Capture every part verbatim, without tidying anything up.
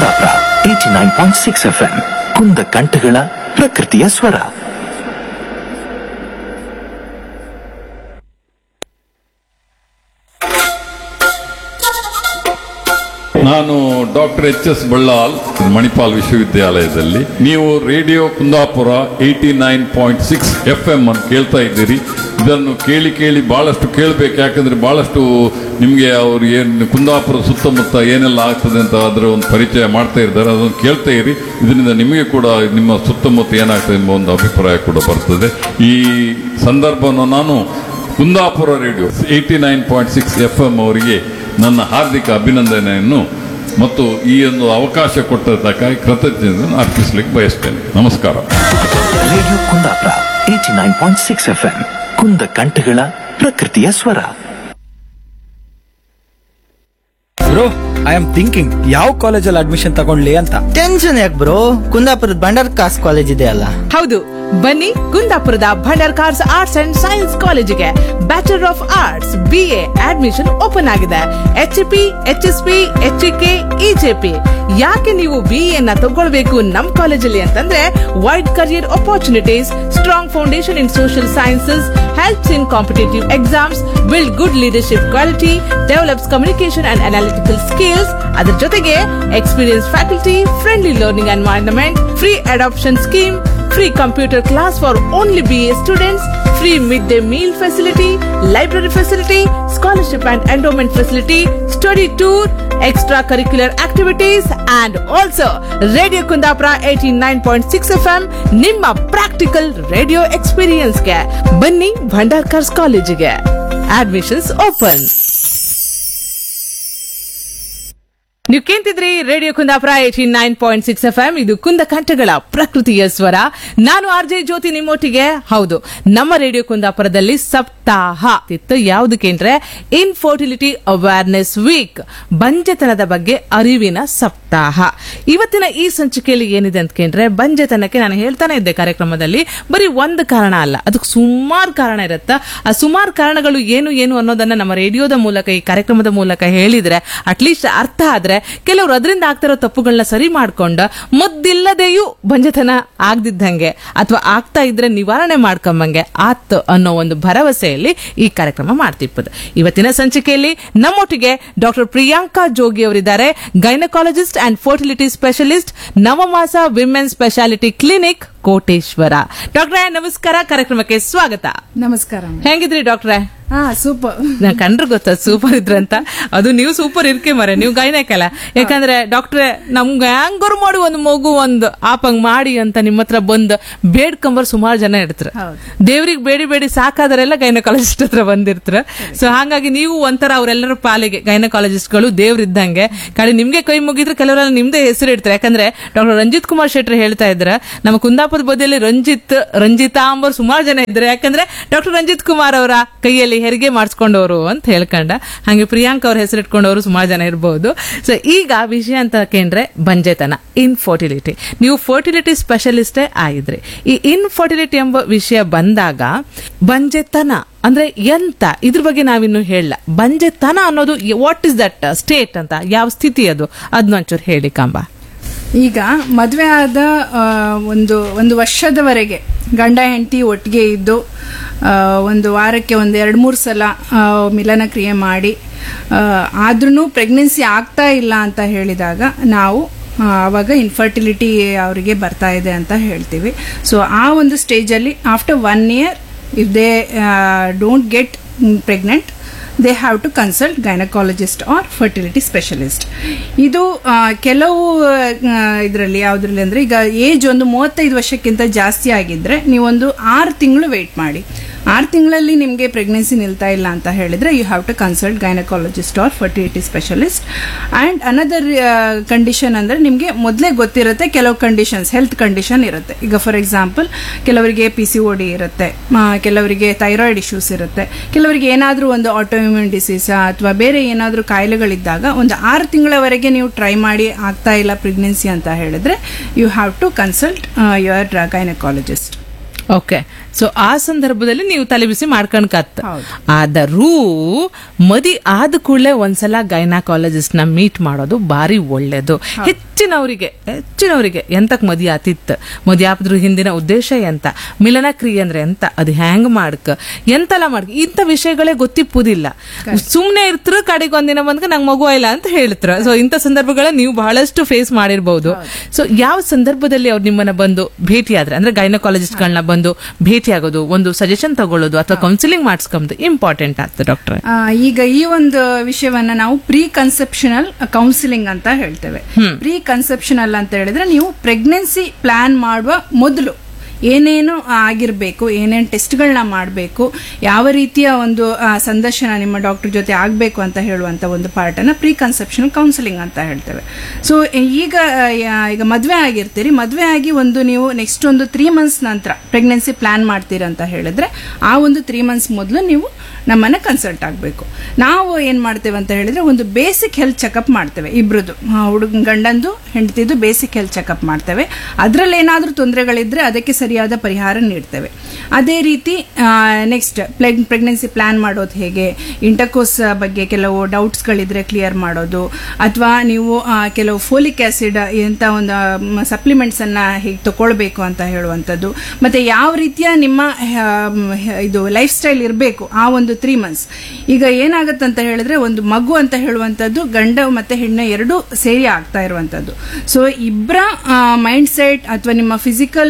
Kundapura eighty nine point six F M ಕುಂದ ಕಂಠಗಳ ಪ್ರಕೃತಿಯ ಸ್ವರ. ನಾನು doctor H S Ballal, Manipal ವಿಶ್ವವಿದ್ಯಾಲಯದಲ್ಲಿ. ನೀವು radio Kundapura eighty nine point six F M ಅನ್ನು ಕೇಳ್ತಾ ಇದ್ದೀರಿ. ಇದನ್ನು ಕೇಳಿ ಕೇಳಿ ಬಹಳಷ್ಟು ಕೇಳಬೇಕು, ಯಾಕಂದ್ರೆ ಬಹಳಷ್ಟು ನಿಮಗೆ ಅವರು ಏನು ಕುಂದಾಪುರ ಸುತ್ತಮುತ್ತ ಏನೆಲ್ಲ ಆಗ್ತದೆ ಅಂತ ಅದರ ಒಂದು ಪರಿಚಯ ಮಾಡ್ತಾ ಇದ್ದಾರೆ. ಅದನ್ನು ಕೇಳ್ತಾ ಇರಿ. ಇದರಿಂದ ನಿಮಗೆ ಕೂಡ ನಿಮ್ಮ ಸುತ್ತಮುತ್ತ ಏನಾಗ್ತದೆ ಎಂಬ ಒಂದು ಅಭಿಪ್ರಾಯ ಕೂಡ ಬರ್ತದೆ. ಈ ಸಂದರ್ಭವನ್ನು ನಾನು Kundapura radio eighty nine point six F M ಅವರಿಗೆ ನನ್ನ ಹಾರ್ದಿಕ ಅಭಿನಂದನೆಯನ್ನು ಮತ್ತು ಈ ಒಂದು ಅವಕಾಶ ಕೊಟ್ಟದ್ದಕ್ಕಾಗಿ ಕೃತಜ್ಞತೆಯನ್ನು ಅರ್ಪಿಸಲಿಕ್ಕೆ ಬಯಸ್ತೇನೆ. ನಮಸ್ಕಾರ. Radio Kundapura eighty nine point six F M ಕುಂದ ಕಂಠಗಳ ಪ್ರಕೃತಿಯ ಸ್ವರ. ಬ್ರೋ, ಐ ಆಮ್ ಥಿಂಕಿಂಗ್ ಯಾವ ಕಾಲೇಜಲ್ಲಿ ಅಡ್ಮಿಷನ್ ತಗೊಳ್ಳಿ ಅಂತ. ಟೆನ್ಷನ್ ಯಾಕೆ ಬ್ರೋ, ಕುಂದಾಪುರದ ಬಂಡಾರ್ ಕಾಸ್ ಕಾಲೇಜ್ ಇದೆ ಅಲ್ಲ. ಹೌದು, ಬನ್ನಿ ಕುಂದಾಪುರದ Bhandar cars arts and science ಕಾಲೇಜಿಗೆ. Bachelor of arts B A admission open ಆಗಿದೆ. H P H S P H K ಇಜೆಪಿ. ಯಾಕೆ ನೀವು ಬಿ ಎನ್ನ ತಗೊಳ್ಬೇಕು ನಮ್ ಕಾಲೇಜಲ್ಲಿ ಅಂತಂದ್ರೆ, wide career opportunities, strong foundation in social sciences, helps in competitive exams, build good leadership quality, develops communication and analytical skills. ಅದರ ಜೊತೆಗೆ experienced faculty, friendly learning environment, free adoption scheme, free computer class for only B A students, free midday meal facility, library facility, scholarship and endowment facility, study tour, extracurricular activities, and also Radio Kundapura eighty nine point six F M ನಿಮ್ಮ practical radio ಎಕ್ಸ್ಪೀರಿಯನ್ಸ್ಗೆ ಬನ್ನಿ. Bhandar cars ಕಾಲೇಜಿಗೆ admissions open. ನೀವು ಕೇಳ್ತಿದ್ರಿ radio Kundapura eighty nine point six F M. ಇದು ಕುಂದ ಕಂಠಗಳ ಪ್ರಕೃತಿಯ ಸ್ವರ. ನಾನು R J ಜ್ಯೋತಿ ನಿಮ್ಮೊಟ್ಟಿಗೆ. ಹೌದು, ನಮ್ಮ ರೇಡಿಯೋ ಕುಂದಾಪುರದಲ್ಲಿ ಸಪ್ತಾಹ ಇತ್ತು. ಯಾವುದಕ್ಕೆ ಅಂದ್ರೆ ಇನ್ಫರ್ಟಿಲಿಟಿ ಅವೇರ್ನೆಸ್ ವೀಕ್, ಬಂಜೆತನದ ಬಗ್ಗೆ ಅರಿವಿನ ಸಪ್ತಾಹ. ಇವತ್ತಿನ ಈ ಸಂಚಿಕೆಯಲ್ಲಿ ಏನಿದೆ ಅಂತ ಕೇಳಿದ್ರೆ, ಬಂಜೆತನಕ್ಕೆ ನಾನು ಹೇಳ್ತಾನೆ ಇದ್ದೆ ಕಾರ್ಯಕ್ರಮದಲ್ಲಿ, ಬರೀ ಒಂದು ಕಾರಣ ಅಲ್ಲ, ಅದಕ್ಕೆ ಸುಮಾರು ಕಾರಣ ಇರುತ್ತೆ. ಆ ಸುಮಾರು ಕಾರಣಗಳು ಏನು ಏನು ಅನ್ನೋದನ್ನ ನಮ್ಮ ರೇಡಿಯೋದ ಮೂಲಕ, ಈ ಕಾರ್ಯಕ್ರಮದ ಮೂಲಕ ಹೇಳಿದ್ರೆ ಅಟ್ಲೀಸ್ಟ್ ಅರ್ಥ ಆದ್ರೆ ಕೆಲವರು ಅದರಿಂದ ಆಗ್ತಿರೋ ತಪ್ಪುಗಳನ್ನ ಸರಿ ಮಾಡ್ಕೊಂಡ ಮುದ್ದಿಲ್ಲದೆಯೂ ಬಂಜೆತನ ಆಗದಿದ್ದಂಗೆ ಅಥವಾ ಆಗ್ತಾ ಇದ್ರೆ ನಿವಾರಣೆ ಮಾಡ್ಕೊಂಬಂಗೆ ಆತ್ ಅನ್ನೋ ಒಂದು ಭರವಸೆಯಲ್ಲಿ ಈ ಕಾರ್ಯಕ್ರಮ ಮಾಡ್ತಿಪ್ಪದು. ಇವತ್ತಿನ ಸಂಚಿಕೆಯಲ್ಲಿ ನಮ್ಮೊಟ್ಟಿಗೆ ಡಾಕ್ಟರ್ ಪ್ರಿಯಾಂಕಾ ಜೋಗಿ ಅವರಿದ್ದಾರೆ, gynaecologist and fertility specialist, Navamasa women speciality clinic, Koteshwara. ಡಾಕ್ಟ್ರೇ ನಮಸ್ಕಾರ, ಕಾರ್ಯಕ್ರಮಕ್ಕೆ ಸ್ವಾಗತ. ನಮಸ್ಕಾರ. ಹೆಂಗಿದ್ರಿ ಡಾಕ್ಟ್ರೇ? ಹಾ, ಸೂಪರ್. ನಾ ಕಂಡ್ರೆ ಗೊತ್ತ ಸೂಪರ್ ಇದ್ರಂತ. ಅದು ನೀವು ಸೂಪರ್ ಇರ್ಕೆ ಮರೆ, ನೀವು ಗೈನಕಲ್ಲ. ಯಾಕಂದ್ರೆ ಡಾಕ್ಟ್ರೆ ನಮ್ಗೆ ಹ್ಯಾಂಗರ್ ಮಾಡಿ ಒಂದು ಮಗು ಒಂದು ಆಪಂಗ್ ಮಾಡಿ ಅಂತ ನಿಮ್ಮ ಹತ್ರ ಬಂದ್ ಬೇಡ್ಕೊಂಬರ್ ಸುಮಾರು ಜನ ಇರ್ತಾರೆ. ದೇವ್ರಿಗೆ ಬೇಡಿ ಬೇಡಿ ಸಾಕಾದರೆಲ್ಲ ಗೈನಕಾಲಜಿಸ್ಟ್ ಹತ್ರ ಬಂದಿರ್ತಾರೆ. ಸೊ ಹಾಗಾಗಿ ನೀವು ಒಂಥರ ಅವರೆಲ್ಲರ ಪಾಲಿಗೆ ಗೈನಕಾಲಜಿಸ್ಟ್ ಗಳು ದೇವ್ರಿದ್ದಂಗೆ. ಕಡೆ ನಿಮ್ಗೆ ಕೈ ಮುಗಿದ್ರೆ ಕೆಲವರೆಲ್ಲ ನಿಮ್ದೇ ಹೆಸರು ಇಡ್ತಾರೆ. ಯಾಕಂದ್ರೆ ಡಾಕ್ಟರ್ ರಂಜಿತ್ ಕುಮಾರ್ ಶೆಟ್ಟಿ ಹೇಳ್ತಾ ಇದ್ರ, ನಮ್ಮ ಕುಂದಾಪುರದ ಬದಿಯಲ್ಲಿ ರಂಜಿತ್ ರಂಜಿತಾ ಅಂಬರ್ ಸುಮಾರು ಜನ ಇದ್ದಾರೆ. ಯಾಕಂದ್ರೆ ಡಾಕ್ಟರ್ ರಂಜಿತ್ ಕುಮಾರ್ ಅವರ ಕೈಯಲ್ಲಿ ಹೆರಿಗೆ ಮಾಡಿಸ್ಕೊಂಡವರು ಅಂತ ಹೇಳ್ಕೊಂಡ. ಹಾಗೆ ಪ್ರಿಯಾಂಕಾ ಅವ್ರ ಹೆಸರಿಟ್ಕೊಂಡವರು ಸುಮಾರು ಜನ ಇರಬಹುದು. ಸೊ ಈಗ ವಿಷಯ ಅಂತ ಕೇಂದ್ರೆ ಬಂಜೆತನ, ಇನ್ಫರ್ಟಿಲಿಟಿ. ನೀವು ಫರ್ಟಿಲಿಟಿ ಸ್ಪೆಷಲಿಸ್ಟೇ ಆಗಿದ್ರಿ. ಈ ಇನ್ಫರ್ಟಿಲಿಟಿ ಎಂಬ ವಿಷಯ ಬಂದಾಗ ಬಂಜೆತನ ಅಂದ್ರೆ ಎಂತ, ಇದ್ರ ಬಗ್ಗೆ ನಾವಿನ್ನು ಹೇಳಲ್ಲ. ಬಂಜೆತನ ಅನ್ನೋದು ವಾಟ್ ಇಸ್ ದಟ್ ಸ್ಟೇಟ್ ಅಂತ, ಯಾವ ಸ್ಥಿತಿ ಅದು, ಅದನ್ನೊಂಚೂರು ಹೇಳಿ ಕಾಂಬಾ. ಈಗ ಮದುವೆ ಆದ ಒಂದು ಒಂದು ವರ್ಷದವರೆಗೆ ಗಂಡ ಹೆಂಡತಿ ಒಟ್ಟಿಗೆ ಇದ್ದು ಒಂದು ವಾರಕ್ಕೆ ಒಂದು ಎರಡು ಮೂರು ಸಲ ಮಿಲನ ಕ್ರಿಯೆ ಮಾಡಿ ಆದ್ರೂ ಪ್ರೆಗ್ನೆನ್ಸಿ ಆಗ್ತಾ ಇಲ್ಲ ಅಂತ ಹೇಳಿದಾಗ ನಾವು ಆವಾಗ ಇನ್ಫರ್ಟಿಲಿಟಿ ಅವರಿಗೆ ಬರ್ತಾ ಇದೆ ಅಂತ ಹೇಳ್ತೀವಿ. ಸೊ ಆ ಒಂದು ಸ್ಟೇಜಲ್ಲಿ after one year if they don't get pregnant, they have to consult gynaecologist R fertility specialist. ಇದು ಕೆಲವು ಇದರಲ್ಲಿ ಯಾವುದ್ರಲ್ಲಿ ಅಂದರೆ, ಈಗ ಏಜ್ ಒಂದು ಮೂವತ್ತೈದು ವರ್ಷಕ್ಕಿಂತ ಜಾಸ್ತಿ ಆಗಿದ್ರೆ ನೀವೊಂದು ಆರು ತಿಂಗಳು ವೆಯ್ಟ್ ಮಾಡಿ. ಆರು ತಿಂಗಳಲ್ಲಿ ನಿಮಗೆ ಪ್ರೆಗ್ನೆನ್ಸಿ ನಿಲ್ತಾ ಇಲ್ಲ ಅಂತ ಹೇಳಿದ್ರೆ you have to consult gynaecologist R fertility specialist. And another condition ಅಂದರೆ, ನಿಮಗೆ ಮೊದಲೇ ಗೊತ್ತಿರುತ್ತೆ ಕೆಲವು ಕಂಡೀಷನ್ಸ್, ಹೆಲ್ತ್ ಕಂಡೀಷನ್ ಇರುತ್ತೆ. ಈಗ ಫಾರ್ ಎಕ್ಸಾಂಪಲ್ ಕೆಲವರಿಗೆ ಪಿ ಸಿ ಓ ಡಿ ಇರುತ್ತೆ, ಕೆಲವರಿಗೆ ಥೈರಾಯ್ಡ್ ಇಶ್ಯೂಸ್ ಇರುತ್ತೆ, ಕೆಲವರಿಗೆ ಏನಾದರೂ ಒಂದು ಆಟೋಇಮ್ಯೂನ್ ಡಿಸೀಸ್ ಅಥವಾ ಬೇರೆ ಏನಾದರೂ ಕಾಯಿಲೆಗಳಿದ್ದಾಗ ಒಂದು ಆರು ತಿಂಗಳವರೆಗೆ ನೀವು ಟ್ರೈ ಮಾಡಿ ಆಗ್ತಾ ಇಲ್ಲ ಪ್ರೆಗ್ನೆನ್ಸಿ ಅಂತ ಹೇಳಿದ್ರೆ you have to consult your gynaecologist. Okay, so ಆ ಸಂದರ್ಭದಲ್ಲಿ ನೀವು ತಲೆ ಬಿಸಿ ಮಾಡ್ಕೊಂಡ್ಕತ್ತ. ಹೌದು. ಆದರೂ ಮದಿ ಆದ ಕೂಡಲೇ ಒಂದ್ಸಲ ಗೈನಕಾಲಜಿಸ್ಟ್ ನ ಮೀಟ್ ಮಾಡೋದು ಬಾರಿ ಒಳ್ಳೇದು. ಹೆಚ್ಚಿನವರಿಗೆ ಹೆಚ್ಚಿನವರಿಗೆ ಎಂತಕ್ ಮದಿ ಆತಿತ್ತು, ಮದಿ ಆಪದ್ರ ಹಿಂದಿನ ಉದ್ದೇಶ ಎಂತ, ಮಿಲನ ಕ್ರಿಯೆ ಅಂದ್ರೆ ಎಂತ, ಅದು ಹ್ಯಾಂಗ್ ಮಾಡ್ಕ, ಎಂತೆಲ್ಲ ಮಾಡ್ಕ, ಇಂಥ ವಿಷಯಗಳೇ ಗೊತ್ತಿಪ್ಪುದಿಲ್ಲ. ಸುಮ್ನೆ ಇರ್ತ್ರ ಕಡೆಗೆ ಒಂದಿನ ಬಂದ್ಕ ನಂಗೆ ಮಗು ಇಲ್ಲ ಅಂತ ಹೇಳ್ತಾರ. ಸೊ ಇಂಥ ಸಂದರ್ಭಗಳ ನೀವು ಬಹಳಷ್ಟು ಫೇಸ್ ಮಾಡಿರ್ಬಹುದು. ಸೊ ಯಾವ ಸಂದರ್ಭದಲ್ಲಿ ಅವ್ರು ನಿಮ್ಮನ್ನ ಬಂದು ಭೇಟಿ ಆದ್ರೆ, ಅಂದ್ರೆ ಗೈನಕಾಲಜಿಸ್ಟ್ ಗಳನ್ನ ಬಂದು ಭೇಟಿ ಆಗೋದು, ಒಂದು ಸಜೆಷನ್ ತಗೊಳ್ಳೋದು ಅಥವಾ ಕೌನ್ಸಿಲಿಂಗ್ ಮಾಡಿಸ್ಕೊಂಬುದು ಇಂಪಾರ್ಟೆಂಟ್ ಆಗ್ತದೆ ಡಾಕ್ಟರ್? ಆ, ಈಗ ಈ ಒಂದು ವಿಷಯವನ್ನ ನಾವು ಪ್ರೀ ಕನ್ಸೆಪ್ಷನಲ್ ಕೌನ್ಸಿಲಿಂಗ್ ಅಂತ ಹೇಳ್ತೇವೆ. ಪ್ರೀ ಕನ್ಸೆಪ್ಷನಲ್ ಅಂತ ಹೇಳಿದ್ರೆ ನೀವು ಪ್ರೆಗ್ನೆನ್ಸಿ ಪ್ಲಾನ್ ಮಾಡುವ ಮೊದಲು ಏನೇನು ಆಗಿರಬೇಕು, ಏನೇನು ಟೆಸ್ಟ್ಗಳನ್ನ ಮಾಡಬೇಕು, ಯಾವ ರೀತಿಯ ಒಂದು ಆ, ಸಂದರ್ಶನ ನಿಮ್ಮ ಡಾಕ್ಟರ್ ಜೊತೆ ಆಗಬೇಕು ಅಂತ ಹೇಳುವಂತ ಒಂದು ಪಾರ್ಟನ್ನು ಪ್ರೀ ಕನ್ಸೆಪ್ಷನಲ್ ಕೌನ್ಸಿಲಿಂಗ್ ಅಂತ ಹೇಳ್ತೇವೆ. ಸೊ ಈಗ ಆ, ಈಗ ಮದುವೆ ಆಗಿರ್ತೀರಿ, ಮದುವೆ ಆಗಿ ಒಂದು ನೀವು ನೆಕ್ಸ್ಟ್ ಒಂದು ತ್ರೀ ಮಂತ್ಸ್ ನಂತರ ಪ್ರೆಗ್ನೆನ್ಸಿ ಪ್ಲಾನ್ ಮಾಡ್ತೀರಾ ಅಂತ ಹೇಳಿದ್ರೆ ಆ ಒಂದು ತ್ರೀ ಮಂತ್ಸ್ ಮೊದಲು ನೀವು ನಮ್ಮನ್ನ ಕನ್ಸಲ್ಟ್ ಆಗಬೇಕು. ನಾವು ಏನ್ ಮಾಡ್ತೇವೆ ಅಂತ ಹೇಳಿದ್ರೆ ಒಂದು ಬೇಸಿಕ್ ಹೆಲ್ತ್ ಚೆಕಪ್ ಮಾಡ್ತೇವೆ, ಇಬ್ರದ್ದು ಹುಡುಗ ಗಂಡಂದು ಹೆಂಡತಿದು ಬೇಸಿಕ್ ಹೆಲ್ತ್ ಚೆಕಪ್ ಮಾಡ್ತೇವೆ. ಅದರಲ್ಲಿ ಏನಾದರೂ ತೊಂದರೆಗಳಿದ್ರೆ ಅದಕ್ಕೆ ಸರಿಯಾದ ಪರಿಹಾರ ನೀಡ್ತೇವೆ. ಅದೇ ರೀತಿ ನೆಕ್ಸ್ಟ್ ಪ್ರೆಗ್ನೆನ್ಸಿ ಪ್ಲಾನ್ ಮಾಡೋದು ಹೇಗೆ, ಇಂಟರ್ಕೋರ್ಸ್ ಬಗ್ಗೆ ಕೆಲವು ಡೌಟ್ಸ್ಗಳಿದ್ರೆ ಕ್ಲಿಯರ್ ಮಾಡೋದು, ಅಥವಾ ನೀವು ಆ, ಕೆಲವು ಫೋಲಿಕ್ ಆಸಿಡ್ ಇಂಥ ಒಂದು ಸಪ್ಲಿಮೆಂಟ್ಸ್ ಅನ್ನ ಹೇಗೆ ತಗೊಳ್ಬೇಕು ಅಂತ ಹೇಳುವಂಥದ್ದು, ಮತ್ತೆ ಯಾವ ರೀತಿಯ ನಿಮ್ಮ ಆ, ಇದು ಲೈಫ್ ಸ್ಟೈಲ್ ಇರಬೇಕು ಆ ಒಂದು ತ್ರೀ ಮಂತ್ಸ್. ಈಗ ಏನಾಗತ್ತಂತ ಹೇಳಿದ್ರೆ ಒಂದು ಮಗು ಅಂತ ಹೇಳುವಂಥದ್ದು ಗಂಡ ಮತ್ತೆ ಹೆಣ್ಣು ಎರಡೂ ಸೇರಿ ಆಗ್ತಾ ಇರುವಂಥದ್ದು. ಸೊ ಇಬ್ಬರ ಮೈಂಡ್ ಸೆಟ್ ಅಥವಾ ನಿಮ್ಮ ಫಿಸಿಕಲ್